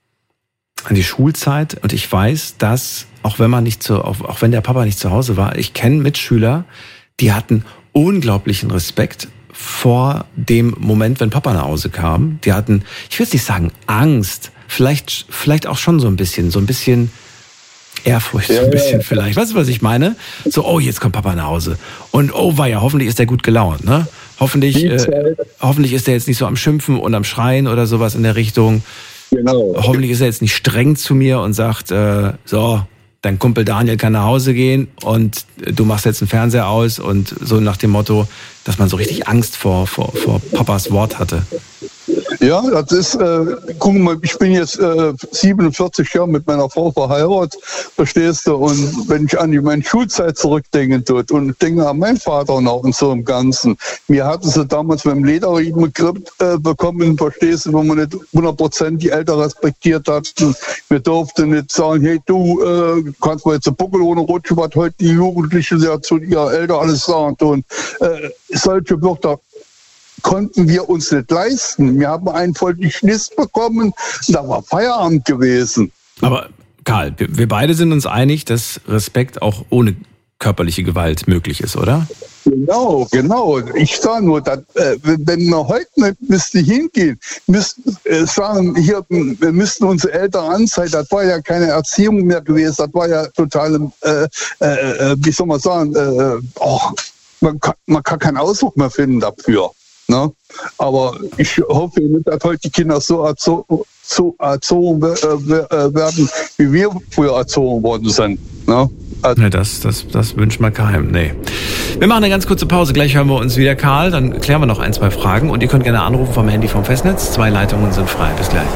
an die Schulzeit und ich weiß, dass auch wenn man nicht zu, auch wenn der Papa nicht zu Hause war, ich kenne Mitschüler, die hatten unglaublichen Respekt vor dem Moment, wenn Papa nach Hause kam. Die hatten, ich will jetzt nicht sagen Angst, vielleicht, vielleicht auch schon so ein bisschen, so ein bisschen Ehrfurcht, so ein bisschen vielleicht. Weißt du, was ich meine? So, oh, jetzt kommt Papa nach Hause. Und oh, war ja, hoffentlich ist der gut gelaunt, ne? Hoffentlich, äh, hoffentlich ist er jetzt nicht so am Schimpfen und am Schreien oder sowas in der Richtung. Genau. Hoffentlich ist er jetzt nicht streng zu mir und sagt, äh, so, dein Kumpel Daniel kann nach Hause gehen und du machst jetzt den Fernseher aus und so nach dem Motto, dass man so richtig Angst vor, vor, vor Papas Wort hatte. Ja, das ist, äh, guck mal, ich bin jetzt äh, siebenundvierzig Jahre mit meiner Frau verheiratet, verstehst du? Und wenn ich an die meine Schulzeit zurückdenken tut und denke an meinen Vater noch und so im Ganzen. Mir hatten sie damals mit dem Lederriemen Grip äh, bekommen, verstehst du, wo man nicht hundert Prozent die Eltern respektiert hat. Wir durften nicht sagen, hey du, äh, kannst mal jetzt einen Buckel ohne rutschen, was heute die Jugendlichen ja zu ihrer Eltern alles sagen. Und äh, solche Wörter konnten wir uns nicht leisten. Wir haben einen voll die Schniss bekommen, da war Feierabend gewesen. Aber Karl, wir beide sind uns einig, dass Respekt auch ohne körperliche Gewalt möglich ist, oder? Genau, genau. Ich sage nur, dass, äh, wenn wir heute nicht müssten hingehen, müssten äh, sagen, hier, wir müssten unsere Eltern anzeigen, das war ja keine Erziehung mehr gewesen, das war ja total, äh, äh, wie soll man sagen, äh, oh, man, kann, man kann keinen Ausdruck mehr finden dafür. Ne? Aber ich hoffe nicht, dass heute die Kinder so erzogen, so erzogen werden, wie wir früher erzogen worden sind. Ne? Also nee, das, das, das wünscht man keinem. Nee. Wir machen eine ganz kurze Pause. Gleich hören wir uns wieder, Karl. Dann klären wir noch ein, zwei Fragen. Und ihr könnt gerne anrufen vom Handy vom Festnetz. Zwei Leitungen sind frei. Bis gleich.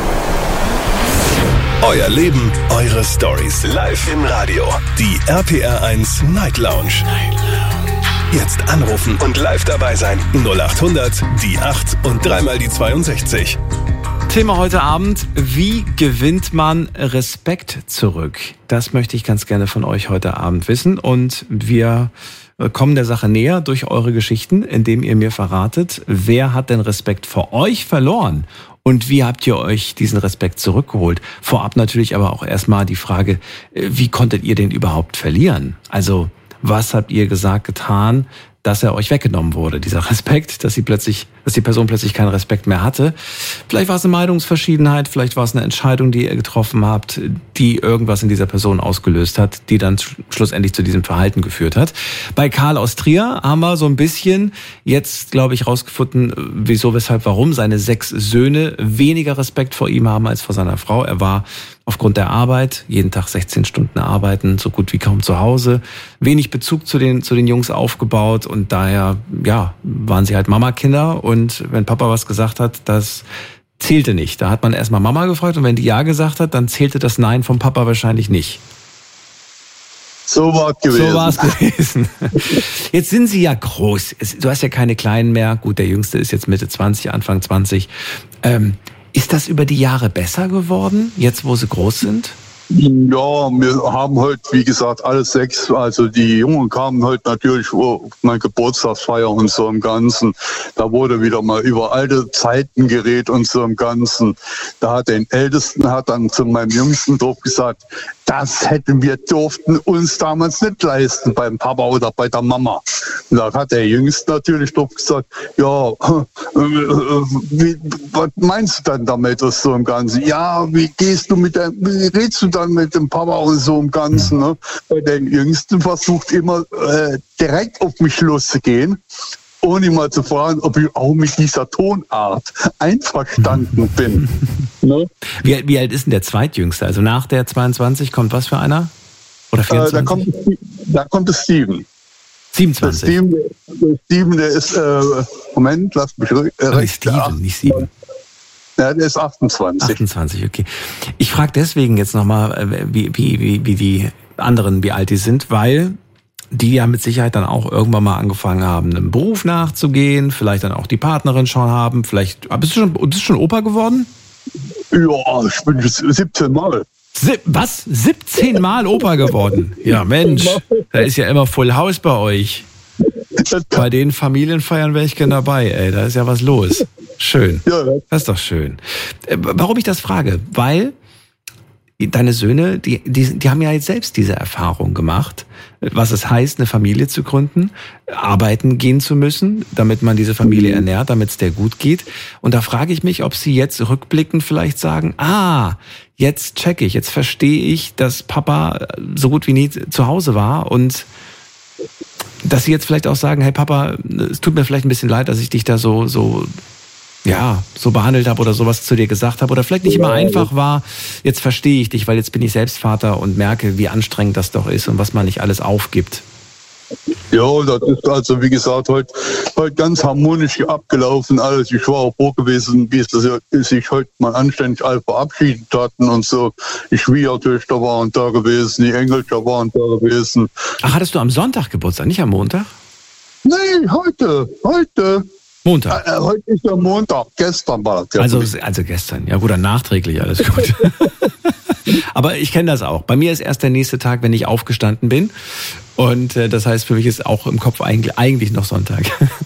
Euer Leben, eure Stories. Live im Radio. Die R P R eins Night Lounge. Night Lounge. Jetzt anrufen und live dabei sein. null acht hundert, die acht und dreimal die zweiundsechzig. Thema heute Abend, wie gewinnt man Respekt zurück? Das möchte ich ganz gerne von euch heute Abend wissen. Und wir kommen der Sache näher durch eure Geschichten, indem ihr mir verratet, wer hat denn Respekt vor euch verloren? Und wie habt ihr euch diesen Respekt zurückgeholt? Vorab natürlich aber auch erstmal die Frage, wie konntet ihr den überhaupt verlieren? Also, was habt ihr gesagt, getan, dass er euch weggenommen wurde, dieser Respekt, dass sie plötzlich, dass die Person plötzlich keinen Respekt mehr hatte? Vielleicht war es eine Meinungsverschiedenheit, vielleicht war es eine Entscheidung, die ihr getroffen habt, die irgendwas in dieser Person ausgelöst hat, die dann schlussendlich zu diesem Verhalten geführt hat. Bei Karl aus Trier haben wir so ein bisschen jetzt, glaube ich, rausgefunden, wieso, weshalb, warum seine sechs Söhne weniger Respekt vor ihm haben als vor seiner Frau. Er war aufgrund der Arbeit, jeden Tag sechzehn Stunden arbeiten, so gut wie kaum zu Hause, wenig Bezug zu den, zu den Jungs aufgebaut und daher, ja, waren sie halt Mamakinder und wenn Papa was gesagt hat, das zählte nicht. Da hat man erstmal Mama gefragt und wenn die Ja gesagt hat, dann zählte das Nein vom Papa wahrscheinlich nicht. So war es gewesen. So war es gewesen. Jetzt sind sie ja groß. Du hast ja keine Kleinen mehr. Gut, der Jüngste ist jetzt Mitte zwanzig, Anfang zwanzig. Ähm, ist das über die Jahre besser geworden, jetzt wo sie groß sind? Ja, wir haben heute, wie gesagt, alle sechs, also die Jungen kamen heute natürlich auf meine Geburtstagsfeier und so im Ganzen. Da wurde wieder mal über alte Zeiten geredet und so im Ganzen. Da hat den Ältesten, hat dann zu meinem Jüngsten drauf gesagt, das hätten wir, durften uns damals nicht leisten beim Papa oder bei der Mama. Und da hat der Jüngste natürlich drauf gesagt, ja, wie, was meinst du dann damit, das so im Ganzen? Ja, wie gehst du mit der, wie redest du dann mit dem Papa und so im Ganzen? Ne? Bei den Jüngsten versucht immer äh, direkt auf mich loszugehen, ohne mal zu fragen, ob ich auch mit dieser Tonart einverstanden bin. Ne? Wie, wie alt ist denn der Zweitjüngste? Also nach der zweiundzwanzig kommt was für einer? Oder vierundzwanzig? Äh, da, kommt, da kommt es Steven. siebenundzwanzig. Der Steven, der Steven, der ist, äh, Moment, lass mich ruhig. Äh, nicht Steven, nicht Steven. Ja, der ist achtundzwanzig. achtundzwanzig, okay. Ich frage deswegen jetzt nochmal, wie, wie, wie, wie die anderen, wie alt die sind, weil die ja mit Sicherheit dann auch irgendwann mal angefangen haben, einem Beruf nachzugehen, vielleicht dann auch die Partnerin schon haben, vielleicht, bist du schon, bist du schon Opa geworden? Ja, ich bin siebzehn Mal. Sieb, was? siebzehn Mal Opa geworden? Ja, Mensch, da ist ja immer Full House bei euch. Bei den Familienfeiern wäre ich gerne dabei, ey, da ist ja was los. Schön. Das ist doch schön. Warum ich das frage? Weil deine Söhne, die, die, die haben ja jetzt selbst diese Erfahrung gemacht, was es heißt, eine Familie zu gründen, arbeiten gehen zu müssen, damit man diese Familie ernährt, damit es der gut geht. Und da frage ich mich, ob sie jetzt rückblickend vielleicht sagen, ah, jetzt check ich, jetzt verstehe ich, dass Papa so gut wie nie zu Hause war und dass sie jetzt vielleicht auch sagen, hey Papa, es tut mir vielleicht ein bisschen leid, dass ich dich da so, so, ja, so behandelt habe oder sowas zu dir gesagt habe oder vielleicht nicht immer einfach war. Jetzt verstehe ich dich, weil jetzt bin ich selbst Vater und merke, wie anstrengend das doch ist und was man nicht alles aufgibt. Ja, das ist also, wie gesagt, heute, heute ganz harmonisch abgelaufen alles. Ich war auch froh gewesen, wie es sich heute mal anständig alle verabschiedet hatten und so. Die Schwiegertöchter waren da gewesen, die Enkeltöchter waren da gewesen. Ach, hattest du am Sonntag Geburtstag, nicht am Montag? Nee, heute, heute. Montag. Äh, heute ist der Montag, gestern war das. Also, also gestern, ja gut, dann nachträglich, alles gut. Aber ich kenne das auch. Bei mir ist erst der nächste Tag, wenn ich aufgestanden bin. Und äh, das heißt, für mich ist auch im Kopf eigentlich, eigentlich noch Sonntag.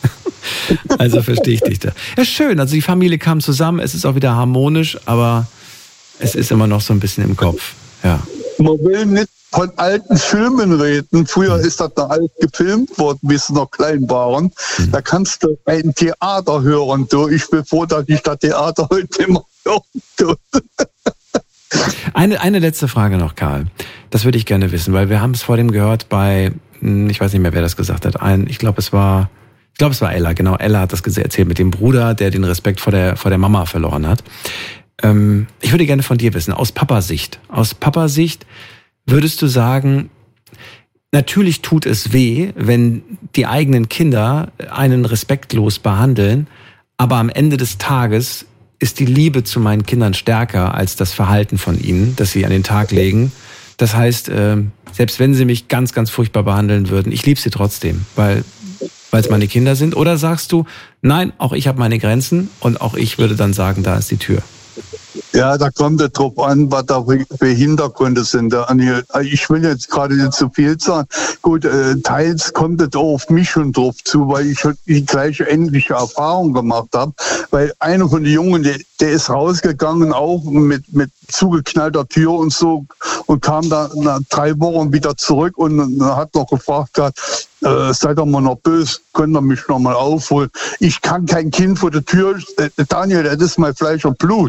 Also verstehe ich dich da. Ja, schön. Also die Familie kam zusammen. Es ist auch wieder harmonisch, aber es ist immer noch so ein bisschen im Kopf. Ja. Man will nicht von alten Filmen reden. Früher mhm. ist das da alles gefilmt worden, bis sie noch klein waren. Mhm. Da kannst du ein Theater hören. Du. Ich bin froh, dass ich das Theater heute immer höre. Eine, eine letzte Frage noch, Karl. Das würde ich gerne wissen, weil wir haben es vor dem gehört bei, ich weiß nicht mehr, wer das gesagt hat. Ein, ich glaube, es war, ich glaube, es war Ella. Genau, Ella hat das erzählt mit dem Bruder, der den Respekt vor der vor der Mama verloren hat. Ähm, ich würde gerne von dir wissen, aus Papasicht, aus Papasicht würdest du sagen, natürlich tut es weh, wenn die eigenen Kinder einen respektlos behandeln, aber am Ende des Tages ist die Liebe zu meinen Kindern stärker als das Verhalten von ihnen, das sie an den Tag legen. Das heißt, selbst wenn sie mich ganz, ganz furchtbar behandeln würden, ich liebe sie trotzdem, weil weil es meine Kinder sind. Oder sagst du, nein, auch ich habe meine Grenzen und auch ich würde dann sagen, da ist die Tür. Ja, da kommt es drauf an, was da für Hintergründe sind. Ich will jetzt gerade nicht zu viel sagen. Gut, teils kommt es auch auf mich schon drauf zu, weil ich die gleiche ähnliche Erfahrung gemacht habe. Weil einer von den Jungen, der, der ist rausgegangen, auch mit, mit zugeknallter Tür und so, und kam dann nach drei Wochen wieder zurück und hat noch gefragt, äh, seid doch mal noch böse, könnt ihr mich noch mal aufholen. Ich kann kein Kind vor der Tür, äh, Daniel, das ist mein Fleisch und Blut.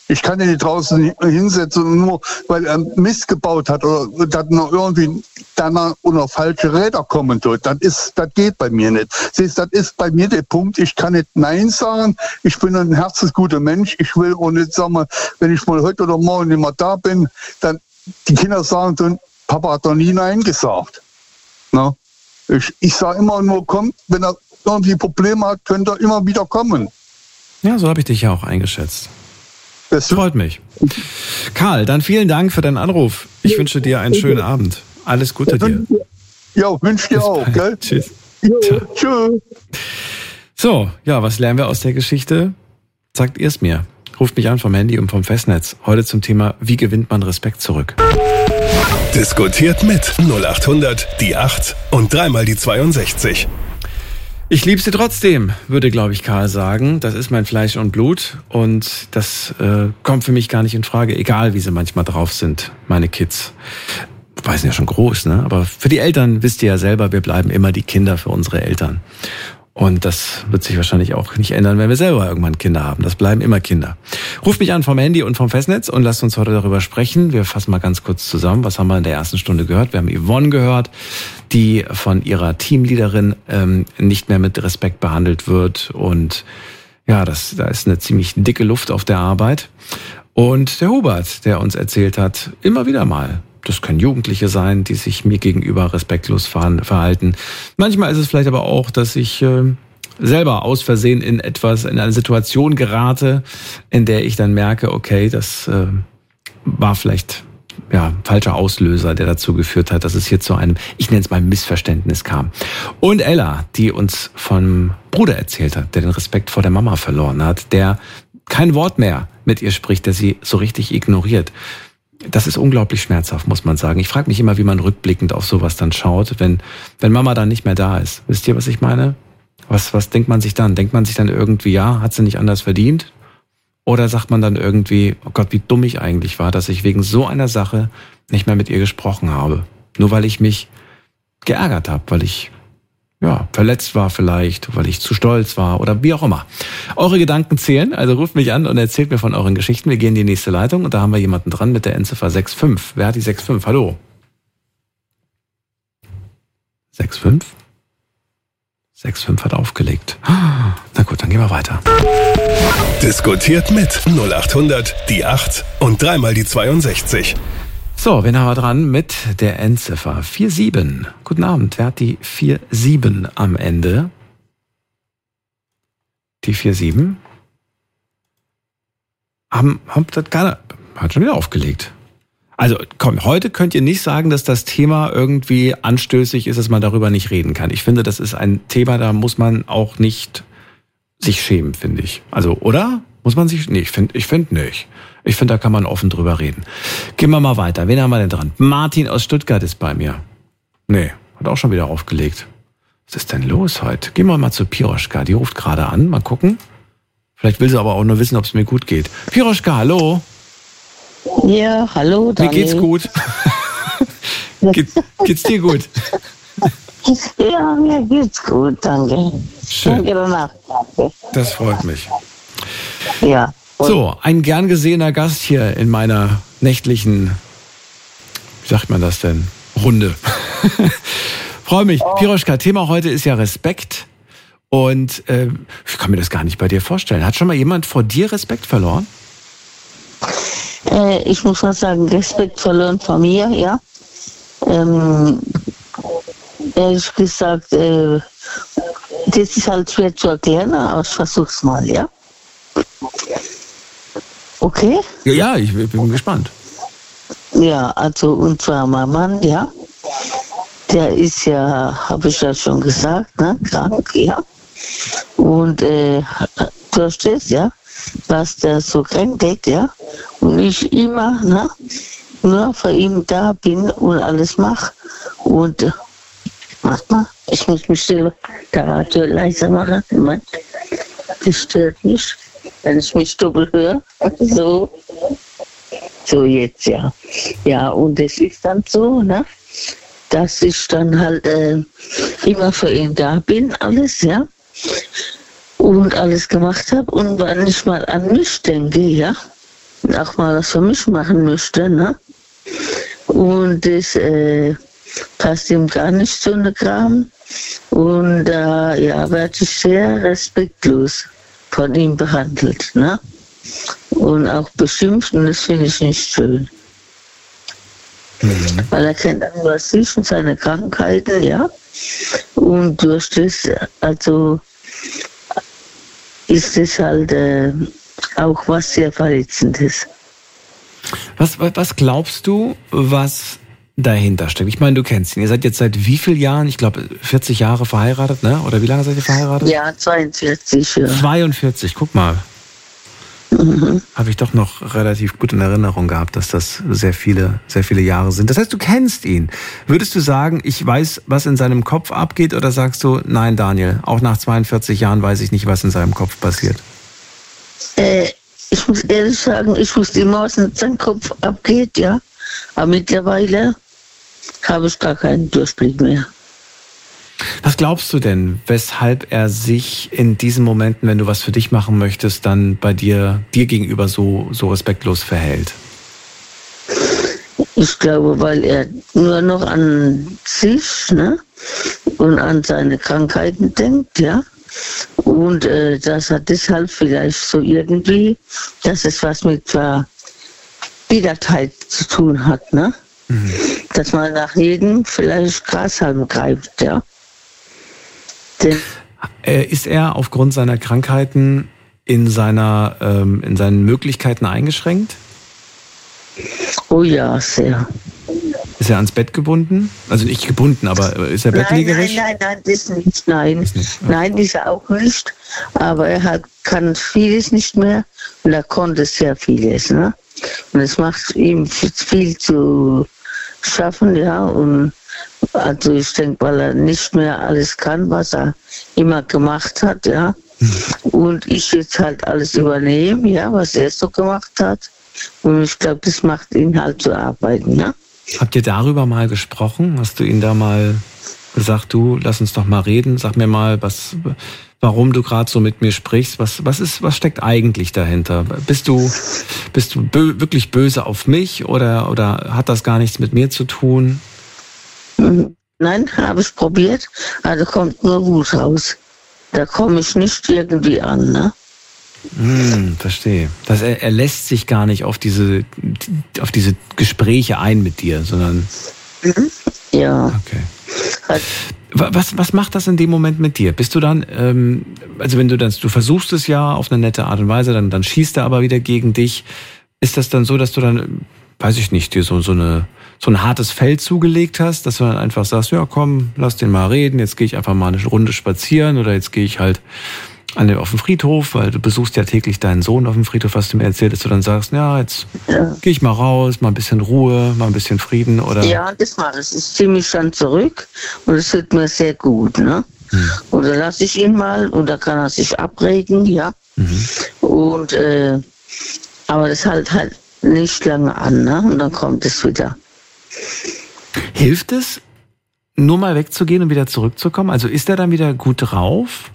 Ich kann ihn nicht draußen hinsetzen, nur weil er Mist gebaut hat oder dass noch irgendwie danach unter falsche Räder kommen tut. Das ist, das geht bei mir nicht. Siehst, das ist bei mir der Punkt. Ich kann nicht Nein sagen. Ich bin ein herzensguter Mensch. Ich will auch nicht sagen, wenn ich mal heute oder morgen nicht mehr da bin, dann die Kinder sagen dann, Papa hat doch nie Nein gesagt. Na? Ich, ich sage immer nur, kommt, wenn er irgendwie Probleme hat, könnt ihr immer wieder kommen. Ja, so habe ich dich ja auch eingeschätzt. Das freut mich. Karl, dann vielen Dank für deinen Anruf. Ich wünsche dir einen schönen Abend. Alles Gute dir. Ja, wünsche dir auch. Gell? Tschüss. Ja, tschüss. So, ja, was lernen wir aus der Geschichte? Sagt ihr es mir. Ruft mich an vom Handy und vom Festnetz. Heute zum Thema, wie gewinnt man Respekt zurück? Diskutiert mit null acht hundert die acht und dreimal die zweiundsechzig. Ich liebe sie trotzdem, würde, glaube ich, Karl sagen. Das ist mein Fleisch und Blut und das äh, kommt für mich gar nicht in Frage, egal wie sie manchmal drauf sind, meine Kids. Wobei sind ja schon groß, ne? Aber für die Eltern wisst ihr ja selber, wir bleiben immer die Kinder für unsere Eltern. Und das wird sich wahrscheinlich auch nicht ändern, wenn wir selber irgendwann Kinder haben. Das bleiben immer Kinder. Ruft mich an vom Handy und vom Festnetz und lasst uns heute darüber sprechen. Wir fassen mal ganz kurz zusammen. Was haben wir in der ersten Stunde gehört? Wir haben Yvonne gehört, die von ihrer Teamleaderin ähm, nicht mehr mit Respekt behandelt wird. Und ja, das, da ist eine ziemlich dicke Luft auf der Arbeit. Und der Hubert, der uns erzählt hat, immer wieder mal, das können Jugendliche sein, die sich mir gegenüber respektlos verhalten. Manchmal ist es vielleicht aber auch, dass ich äh, selber aus Versehen in etwas, in eine Situation gerate, in der ich dann merke, okay, das äh, war vielleicht ja falscher Auslöser, der dazu geführt hat, dass es hier zu einem, ich nenne es mal Missverständnis kam. Und Ella, die uns vom Bruder erzählt hat, der den Respekt vor der Mama verloren hat, der kein Wort mehr mit ihr spricht, der sie so richtig ignoriert. Das ist unglaublich schmerzhaft, muss man sagen. Ich frage mich immer, wie man rückblickend auf sowas dann schaut, wenn, wenn Mama dann nicht mehr da ist. Wisst ihr, was ich meine? Was, was denkt man sich dann? Denkt man sich dann irgendwie, ja, hat sie nicht anders verdient? Oder sagt man dann irgendwie, oh Gott, wie dumm ich eigentlich war, dass ich wegen so einer Sache nicht mehr mit ihr gesprochen habe. Nur weil ich mich geärgert habe, weil ich ja verletzt war vielleicht, weil ich zu stolz war oder wie auch immer. Eure Gedanken zählen, also ruft mich an und erzählt mir von euren Geschichten. Wir gehen in die nächste Leitung und da haben wir jemanden dran mit der Endziffer sechs fünf. Wer hat die sechs fünf? Hallo? sechs fünf? sechs fünf hat aufgelegt. Na gut, dann gehen wir weiter. Diskutiert mit null acht hundert die acht und dreimal die zweiundsechzig. So, wen haben wir dran mit der Endziffer vier sieben? Guten Abend, wer hat die vier sieben am Ende? Die vier sieben? Haben, haben das keiner, hat schon wieder aufgelegt. Also komm, heute könnt ihr nicht sagen, dass das Thema irgendwie anstößig ist, dass man darüber nicht reden kann. Ich finde, das ist ein Thema, da muss man auch nicht sich schämen, finde ich. Also, oder? Muss man sich, nee, ich finde ich find nicht. Ich finde, da kann man offen drüber reden. Gehen wir mal weiter. Wen haben wir denn dran? Martin aus Stuttgart ist bei mir. Nee, hat auch schon wieder aufgelegt. Was ist denn los heute? Gehen wir mal zu Piroschka. Die ruft gerade an. Mal gucken. Vielleicht will sie aber auch nur wissen, ob es mir gut geht. Piroschka, hallo. Ja, hallo, Daniel. Mir geht's gut. Geht, geht's dir gut? Ja, mir geht's gut, danke. Schön. Danke danach. Danke. Das freut mich. Ja. So, ein gern gesehener Gast hier in meiner nächtlichen, wie sagt man das denn, Runde. Freue mich. Oh. Piroschka, Thema heute ist ja Respekt. Und äh, ich kann mir das gar nicht bei dir vorstellen. Hat schon mal jemand vor dir Respekt verloren? Äh, ich muss mal sagen, Respekt verloren von mir, ja. Ähm, ehrlich gesagt, äh, das ist halt schwer zu erklären, aber ich versuch's mal, ja. Okay? Ja, ich bin gespannt. Ja, also und zwar mein Mann, ja. Der ist ja, habe ich ja schon gesagt, ne, krank, ja. Und äh, du verstehst, ja, was der so kränkelt, ja. Und ich immer, ne, nur für ihn da bin und alles mache. Und äh, warte mal, ich muss mich still der Radio leiser machen. Moment. Das stört mich, wenn ich mich doppelt höre. So. So jetzt, ja. Ja, und es ist dann so, ne, dass ich dann halt äh, immer für ihn da bin, alles, ja. Und alles gemacht habe. Und wenn ich mal an mich denke, ja, auch mal was für mich machen möchte, ne? Und das äh, passt ihm gar nicht so eine Kram. Und da äh, ja, werde ich sehr respektlos von ihm behandelt, ne? Und auch beschimpft, und das finde ich nicht schön. Mhm. Weil er kennt nur sich und seine Krankheiten, ja. Und durch das, also ist es halt äh, auch was sehr Verletzendes. Was, was glaubst du, was dahinter steckt? Ich meine, du kennst ihn. Ihr seid jetzt seit wie vielen Jahren? Ich glaube, vierzig Jahre verheiratet, ne? Oder wie lange seid ihr verheiratet? Ja, zweiundvierzig. Ja. zweiundvierzig, guck mal. Mhm. Habe ich doch noch relativ gut in Erinnerung gehabt, dass das sehr viele, sehr viele Jahre sind. Das heißt, du kennst ihn. Würdest du sagen, ich weiß, was in seinem Kopf abgeht, oder sagst du, nein, Daniel, auch nach zweiundvierzig Jahren weiß ich nicht, was in seinem Kopf passiert? Äh, ich muss ehrlich sagen, ich wusste immer, was in seinem Kopf abgeht, ja. Aber mittlerweile habe ich gar keinen Durchblick mehr. Was glaubst du denn, weshalb er sich in diesen Momenten, wenn du was für dich machen möchtest, dann bei dir, dir gegenüber so, so respektlos verhält? Ich glaube, weil er nur noch an sich, ne, und an seine Krankheiten denkt, ja. Und äh, dass er deshalb vielleicht so irgendwie, dass es was mit Verbittertheit zu tun hat, ne? Mhm. Dass man nach jedem vielleicht Grashalm greift, ja. Den Ist er aufgrund seiner Krankheiten in seiner, ähm, in seinen Möglichkeiten eingeschränkt? Oh ja, sehr. Ist er ans Bett gebunden? Also nicht gebunden, aber ist er bettlägerig? Nein, nein, nein, nein, das nicht. Nein, ist nicht. Ja. Nein, ist er auch nicht. Aber er hat, kann vieles nicht mehr und er konnte sehr vieles. Ne? Und es macht ihm viel zu schaffen, ja. Und also ich denke, weil er nicht mehr alles kann, was er immer gemacht hat, ja. Hm. Und ich jetzt halt alles übernehme, ja, was er so gemacht hat. Und ich glaube, das macht ihn halt zu arbeiten, ne? Habt ihr darüber mal gesprochen? Hast du ihn da mal gesagt, du, lass uns doch mal reden, sag mir mal, was, warum du gerade so mit mir sprichst, was, was ist, was steckt eigentlich dahinter? Bist du, bist du bö- wirklich böse auf mich oder, oder hat das gar nichts mit mir zu tun? Nein, habe ich probiert, also kommt nur Wut raus. Da komme ich nicht irgendwie an, ne? Hm, verstehe. Das, er, er lässt sich gar nicht auf diese, auf diese Gespräche ein mit dir, sondern... Mhm. Ja. Okay. Was, was macht das in dem Moment mit dir? Bist du dann, ähm, also wenn du das, du versuchst es ja auf eine nette Art und Weise, dann, dann schießt er aber wieder gegen dich. Ist das dann so, dass du dann, weiß ich nicht, dir so, so eine, so ein hartes Fell zugelegt hast, dass du dann einfach sagst, ja komm, lass den mal reden, jetzt gehe ich einfach mal eine Runde spazieren oder jetzt gehe ich halt an den, auf den Friedhof, weil du besuchst ja täglich deinen Sohn auf dem Friedhof, hast du mir erzählt, dass du dann sagst, ja, jetzt ja. gehe ich mal raus, mal ein bisschen Ruhe, mal ein bisschen Frieden, oder? Ja, das mache ich. Ich ziehe mich dann zurück und es tut mir sehr gut, ne? Hm. Oder lasse ich ihn mal und da kann er sich abregen, ja. Mhm. Und, äh, aber das hält halt nicht lange an, ne? Und dann kommt es wieder. Hilft es, nur mal wegzugehen und wieder zurückzukommen? Also ist er dann wieder gut drauf?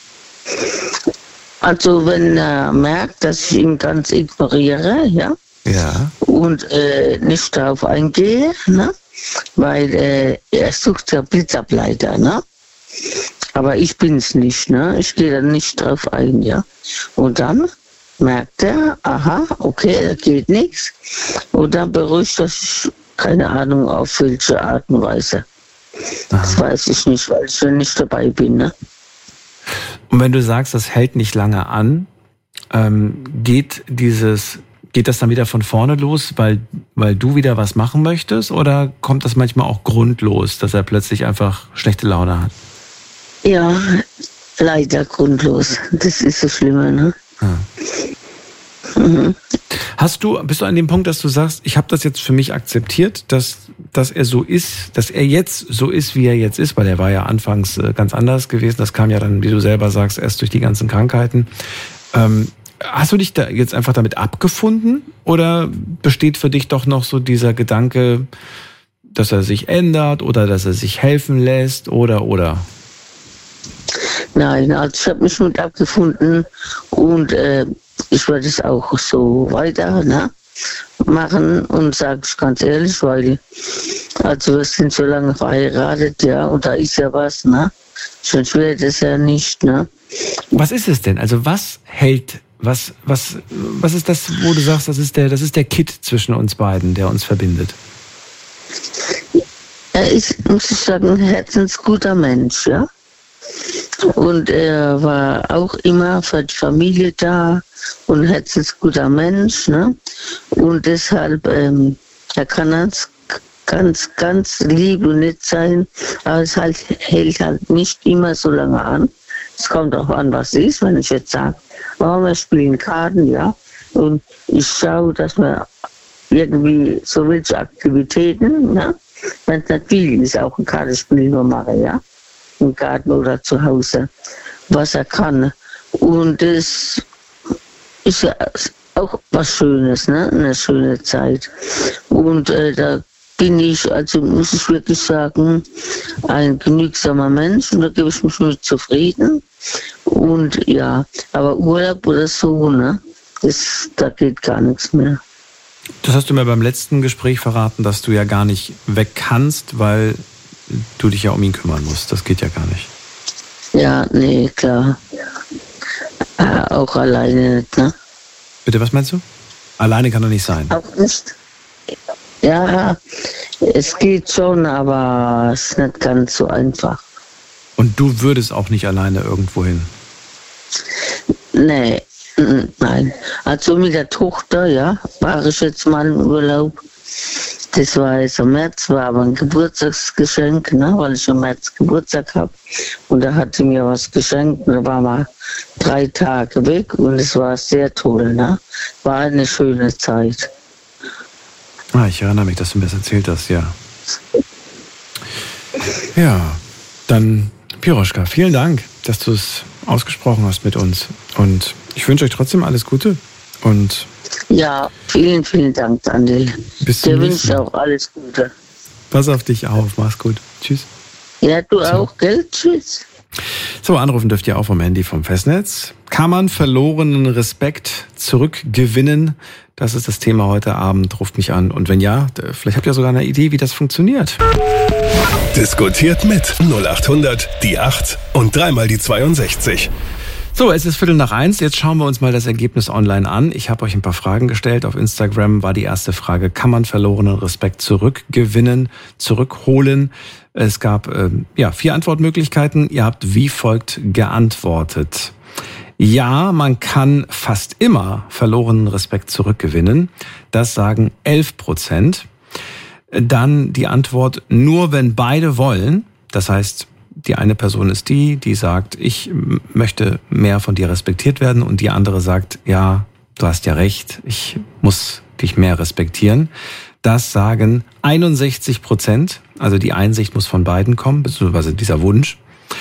Also wenn er merkt, dass ich ihn ganz ignoriere, ja, ja. und äh, nicht darauf eingehe, ne, weil äh, er sucht ja Blitzableiter, ne, aber ich bin's nicht, ne, ich gehe dann nicht drauf ein, ja, und dann merkt er, aha, okay, da geht nichts, und dann beruhigt er sich, keine Ahnung, auf welche Art und Weise. Aha. Das weiß ich nicht, weil ich schon nicht dabei bin, ne. Und wenn du sagst, das hält nicht lange an, ähm, geht dieses, geht das dann wieder von vorne los, weil, weil du wieder was machen möchtest? Oder kommt das manchmal auch grundlos, dass er plötzlich einfach schlechte Laune hat? Ja, leider grundlos. Das ist das Schlimme, ne? Ah. Mhm. Hast du, bist du an dem Punkt, dass du sagst, ich habe das jetzt für mich akzeptiert, dass, dass er so ist, dass er jetzt so ist, wie er jetzt ist, weil er war ja anfangs ganz anders gewesen. Das kam ja dann, wie du selber sagst, erst durch die ganzen Krankheiten. Ähm, hast du dich da jetzt einfach damit abgefunden oder besteht für dich doch noch so dieser Gedanke, dass er sich ändert oder dass er sich helfen lässt oder, oder? Nein, also ich habe mich mit abgefunden und äh, ich werde es auch so weiter, ne, machen und sage ich ganz ehrlich, weil, also wir sind so lange verheiratet, ja, und da ist ja was, ne, sonst wäre das ja nicht, ne. Was ist es denn? Also was hält, was, was, was ist das, wo du sagst, das ist der, das ist der Kitt zwischen uns beiden, der uns verbindet? Er ist, muss ich sagen, ein herzensguter Mensch, ja. Und er war auch immer für die Familie da und ein herzensguter Mensch, ne? Und deshalb, ähm, er kann ganz, ganz, ganz lieb und nett sein, aber es halt, hält halt nicht immer so lange an. Es kommt auch an, was ist, wenn ich jetzt sage, oh, wir spielen Karten, ja. Und ich schaue, dass wir irgendwie so welche Aktivitäten, ne? Wenn es nicht viel ist, auch ein Kartenspiel nur machen, ja. Im Garten oder zu Hause, was er kann. Und das ist ja auch was Schönes, ne? Eine schöne Zeit. Und äh, da bin ich, also muss ich wirklich sagen, ein genügsamer Mensch und da gebe ich mich mit zufrieden. Und ja, aber Urlaub oder so, ne? Das, da geht gar nichts mehr. Das hast du mir beim letzten Gespräch verraten, dass du ja gar nicht weg kannst, weil du dich ja um ihn kümmern musst. Das geht ja gar nicht. Ja, nee, klar. Ja, auch alleine nicht, ne? Bitte, was meinst du? Alleine kann er nicht sein. Auch nicht. Ja, es geht schon, aber es ist nicht ganz so einfach. Und du würdest auch nicht alleine irgendwo hin? Nee, nein. Also mit der Tochter, ja, war ich jetzt mal im Urlaub. Das war jetzt im März, war aber ein Geburtstagsgeschenk, ne, weil ich im März Geburtstag habe. Und da hat sie mir was geschenkt und da waren wir drei Tage weg und es war sehr toll, ne? War eine schöne Zeit. Ah, ich erinnere mich, dass du mir das erzählt hast, ja. Ja, dann Piroschka, vielen Dank, dass du es ausgesprochen hast mit uns. Und ich wünsche euch trotzdem alles Gute und ja, vielen, vielen Dank, Daniel. Bis zum dir nächsten wünsche Mal. auch alles Gute. Pass auf dich auf, mach's gut. Tschüss. Ja, du So. auch, gell? Tschüss. So, anrufen dürft ihr auch vom Handy vom Festnetz. Kann man verlorenen Respekt zurückgewinnen? Das ist das Thema heute Abend. Ruft mich an. Und wenn ja, vielleicht habt ihr sogar eine Idee, wie das funktioniert. Diskutiert mit null acht hundert die acht und dreimal die zweiundsechzig. So, es ist Viertel nach eins. Jetzt schauen wir uns mal das Ergebnis online an. Ich habe euch ein paar Fragen gestellt. Auf Instagram war die erste Frage, kann man verlorenen Respekt zurückgewinnen, zurückholen? Es gab äh, ja vier Antwortmöglichkeiten. Ihr habt wie folgt geantwortet. Ja, man kann fast immer verlorenen Respekt zurückgewinnen. Das sagen elf Prozent. Dann die Antwort, nur wenn beide wollen. Das heißt, die eine Person ist die, die sagt, ich möchte mehr von dir respektiert werden, und die andere sagt, ja, du hast ja recht, ich muss dich mehr respektieren. Das sagen einundsechzig Prozent, also die Einsicht muss von beiden kommen, beziehungsweise dieser Wunsch.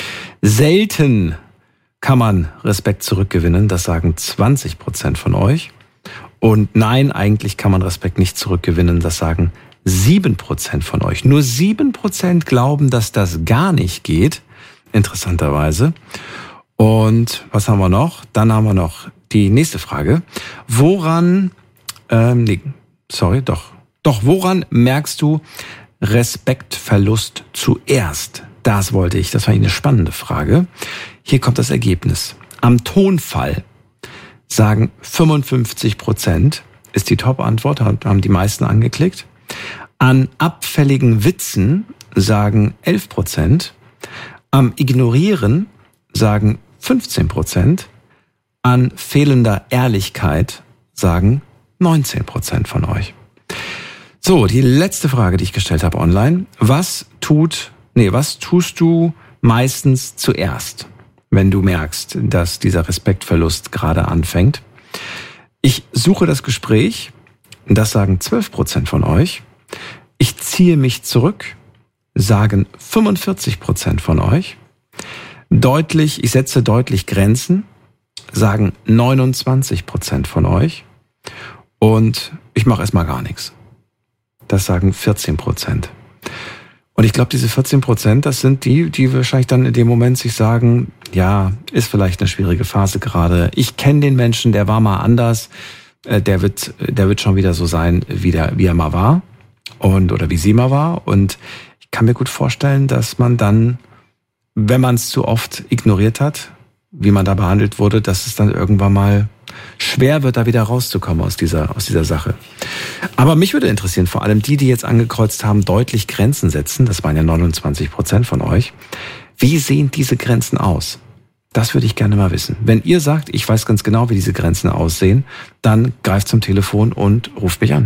Selten kann man Respekt zurückgewinnen, das sagen zwanzig Prozent von euch. Und nein, eigentlich kann man Respekt nicht zurückgewinnen, das sagen sieben Prozent von euch. Nur sieben Prozent glauben, dass das gar nicht geht, interessanterweise. Und was haben wir noch? Dann haben wir noch die nächste Frage. Woran, ähm, nee, sorry, doch, doch, woran merkst du Respektverlust zuerst? Das wollte ich, das war eine spannende Frage. Hier kommt das Ergebnis. Am Tonfall sagen fünfundfünfzig Prozent, ist die Top-Antwort, haben die meisten angeklickt. An abfälligen Witzen sagen elf Prozent. Am Ignorieren sagen fünfzehn Prozent. An fehlender Ehrlichkeit sagen neunzehn Prozent von euch. So, die letzte Frage, die ich gestellt habe online. Was tut, nee, was tust du meistens zuerst, wenn du merkst, dass dieser Respektverlust gerade anfängt? Ich suche das Gespräch. Das sagen zwölf Prozent von euch. Ich ziehe mich zurück, sagen fünfundvierzig Prozent von euch. Deutlich, ich setze deutlich Grenzen, sagen neunundzwanzig Prozent von euch. Und ich mache erstmal gar nichts. Das sagen vierzehn Prozent. Und ich glaube, diese vierzehn Prozent, das sind die, die wahrscheinlich dann in dem Moment sich sagen, ja, ist vielleicht eine schwierige Phase gerade. Ich kenne den Menschen, der war mal anders. Der wird, der wird schon wieder so sein, wie, der, wie er mal war. Und, oder wie sie mal war. Und ich kann mir gut vorstellen, dass man dann, wenn man es zu oft ignoriert hat, wie man da behandelt wurde, dass es dann irgendwann mal schwer wird, da wieder rauszukommen aus dieser, aus dieser Sache. Aber mich würde interessieren, vor allem die, die jetzt angekreuzt haben, deutlich Grenzen setzen, das waren ja neunundzwanzig Prozent von euch. Wie sehen diese Grenzen aus? Das würde ich gerne mal wissen. Wenn ihr sagt, ich weiß ganz genau, wie diese Grenzen aussehen, dann greift zum Telefon und ruft mich an.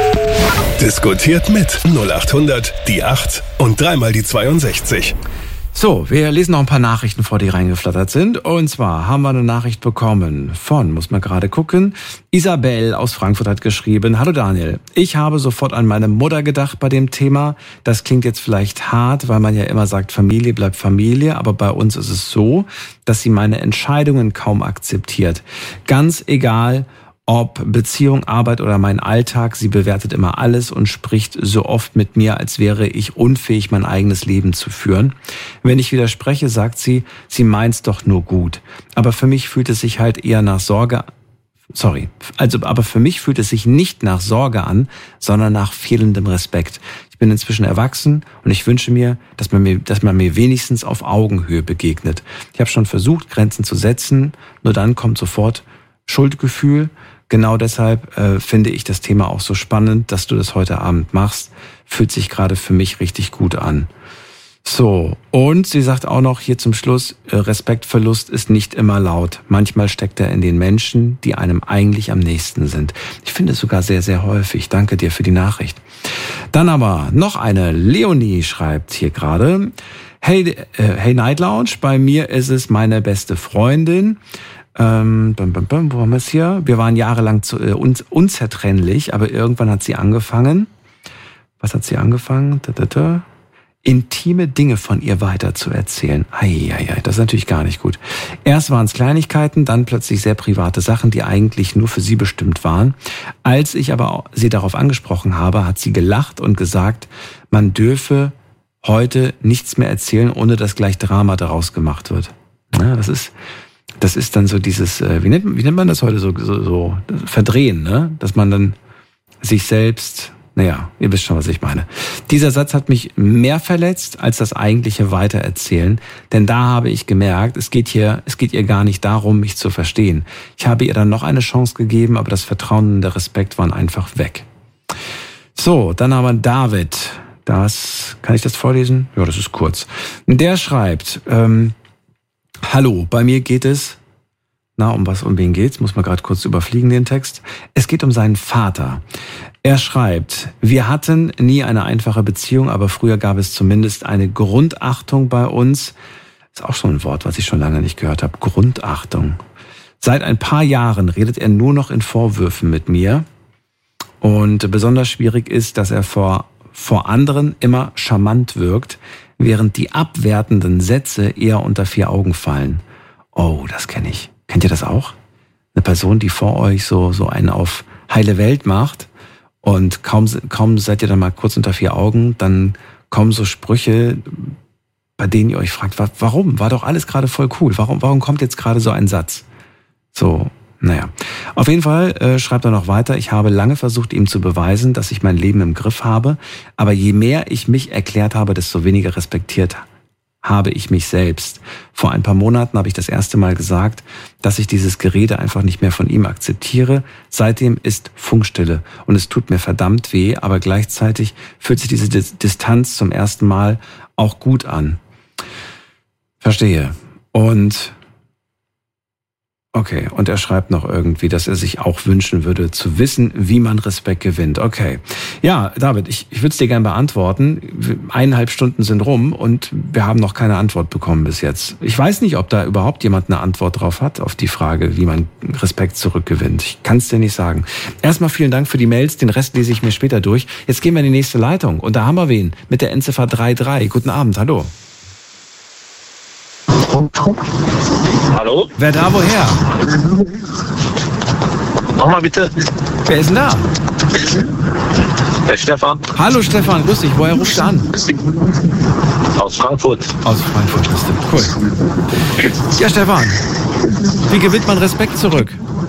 Diskutiert mit null acht hundert, die acht und dreimal die zweiundsechzig. So, wir lesen noch ein paar Nachrichten vor, die reingeflattert sind. Und zwar haben wir eine Nachricht bekommen von, muss man gerade gucken, Isabel aus Frankfurt hat geschrieben: Hallo Daniel, ich habe sofort an meine Mutter gedacht bei dem Thema. Das klingt jetzt vielleicht hart, weil man ja immer sagt, Familie bleibt Familie. Aber bei uns ist es so, dass sie meine Entscheidungen kaum akzeptiert. Ganz egal, ob Beziehung, Arbeit oder mein Alltag, sie bewertet immer alles und spricht so oft mit mir, als wäre ich unfähig, mein eigenes Leben zu führen. Wenn ich widerspreche, sagt sie, sie meint's doch nur gut. Aber für mich fühlt es sich halt eher nach Sorge, sorry, also aber für mich fühlt es sich nicht nach Sorge an, sondern nach fehlendem Respekt. Ich bin inzwischen erwachsen und ich wünsche mir, dass man mir, dass man mir wenigstens auf Augenhöhe begegnet. Ich habe schon versucht, Grenzen zu setzen, nur dann kommt sofort Schuldgefühl. Genau deshalb äh, finde ich das Thema auch so spannend, dass du das heute Abend machst. Fühlt sich gerade für mich richtig gut an. So, und sie sagt auch noch hier zum Schluss, äh, Respektverlust ist nicht immer laut. Manchmal steckt er in den Menschen, die einem eigentlich am nächsten sind. Ich finde es sogar sehr, sehr häufig. Danke dir für die Nachricht. Dann aber noch eine. Leonie schreibt hier gerade: Hey, äh, hey Night Lounge, bei mir ist es meine beste Freundin. Ähm, bum, bum, bum, wo haben wir es hier? Wir waren jahrelang zu, äh, un, unzertrennlich, aber irgendwann hat sie angefangen. Was hat sie angefangen? Da, da, da. Intime Dinge von ihr weiter zu erzählen. Eieiei, das ist natürlich gar nicht gut. Erst waren es Kleinigkeiten, dann plötzlich sehr private Sachen, die eigentlich nur für sie bestimmt waren. Als ich aber sie darauf angesprochen habe, hat sie gelacht und gesagt, man dürfe heute nichts mehr erzählen, ohne dass gleich Drama daraus gemacht wird. Ja, das ist... Das ist dann so dieses, wie nennt, wie nennt man das heute, so, so, so verdrehen, ne? Dass man dann sich selbst, naja, ihr wisst schon, was ich meine. Dieser Satz hat mich mehr verletzt als das eigentliche Weitererzählen, denn da habe ich gemerkt, es geht hier, es geht ihr gar nicht darum, mich zu verstehen. Ich habe ihr dann noch eine Chance gegeben, aber das Vertrauen und der Respekt waren einfach weg. So, dann haben wir David. Das, kann ich das vorlesen? Ja, das ist kurz. Der schreibt, ähm, Hallo, bei mir geht es, na, um was, um wen geht's? Muss man gerade kurz überfliegen, den Text. Es geht um seinen Vater. Er schreibt, wir hatten nie eine einfache Beziehung, aber früher gab es zumindest eine Grundachtung bei uns. Ist auch schon ein Wort, was ich schon lange nicht gehört habe. Grundachtung. Seit ein paar Jahren redet er nur noch in Vorwürfen mit mir. Und besonders schwierig ist, dass er vor, vor anderen immer charmant wirkt, während die abwertenden Sätze eher unter vier Augen fallen. Oh, das kenne ich. Kennt ihr das auch? Eine Person, die vor euch so so einen auf heile Welt macht und kaum kaum seid ihr dann mal kurz unter vier Augen, dann kommen so Sprüche, bei denen ihr euch fragt, warum? War doch alles gerade voll cool. Warum warum kommt jetzt gerade so ein Satz? So, naja. Auf jeden Fall äh, schreibt er noch weiter, ich habe lange versucht, ihm zu beweisen, dass ich mein Leben im Griff habe, aber je mehr ich mich erklärt habe, desto weniger respektiert habe ich mich selbst. Vor ein paar Monaten habe ich das erste Mal gesagt, dass ich dieses Gerede einfach nicht mehr von ihm akzeptiere. Seitdem ist Funkstille und es tut mir verdammt weh, aber gleichzeitig fühlt sich diese Distanz zum ersten Mal auch gut an. Verstehe. Und okay, und er schreibt noch irgendwie, dass er sich auch wünschen würde, zu wissen, wie man Respekt gewinnt. Okay, ja, David, ich, ich würde es dir gerne beantworten. Eineinhalb Stunden sind rum und wir haben noch keine Antwort bekommen bis jetzt. Ich weiß nicht, ob da überhaupt jemand eine Antwort drauf hat, auf die Frage, wie man Respekt zurückgewinnt. Ich kann es dir nicht sagen. Erstmal vielen Dank für die Mails, den Rest lese ich mir später durch. Jetzt gehen wir in die nächste Leitung und da haben wir wen mit der Endziffer drei drei. Guten Abend, hallo. Hallo? Wer da, woher? Nochmal bitte. Wer ist denn da? Der Stefan. Hallo Stefan, grüß dich. Woher rufst du an? Aus Frankfurt. Aus Frankfurt, bist du. Cool. Ja, Stefan, wie gewinnt man Respekt zurück?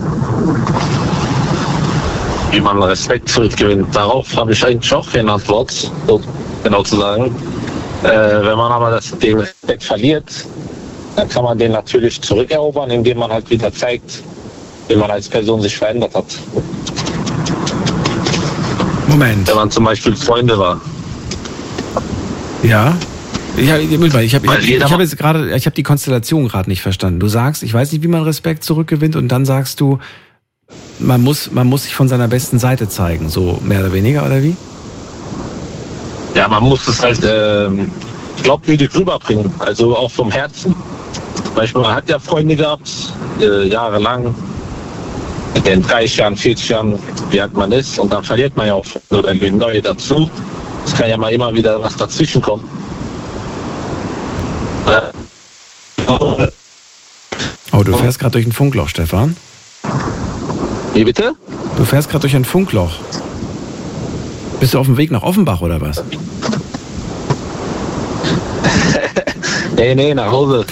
Wie man Respekt zurückgewinnt. Darauf habe ich eigentlich auch keine Antwort, so genau zu sagen. Äh, wenn man aber das, den Respekt verliert, dann kann man den natürlich zurückerobern, indem man halt wieder zeigt, wie man als Person sich verändert hat. Moment. Wenn man zum Beispiel Freunde war. Ja. Ich habe ich hab, ich hab, ich jeder hab jetzt gerade, ich habe die Konstellation gerade nicht verstanden. Du sagst, ich weiß nicht, wie man Respekt zurückgewinnt, und dann sagst du, man muss, man muss sich von seiner besten Seite zeigen, so mehr oder weniger, oder wie? Ja, man muss es halt äh, glaubwürdig rüberbringen, also auch vom Herzen. Zum Beispiel, man hat ja Freunde gehabt, äh, jahrelang, in dreißig Jahren, vierzig Jahren, wie alt man ist, und dann verliert man ja auch oder neue dazu. Es kann ja mal immer wieder was dazwischen kommen. Oh, du fährst gerade durch ein Funkloch, Stefan. Wie bitte? Du fährst gerade durch ein Funkloch. Bist du auf dem Weg nach Offenbach oder was? Nee, nee, nach Hause.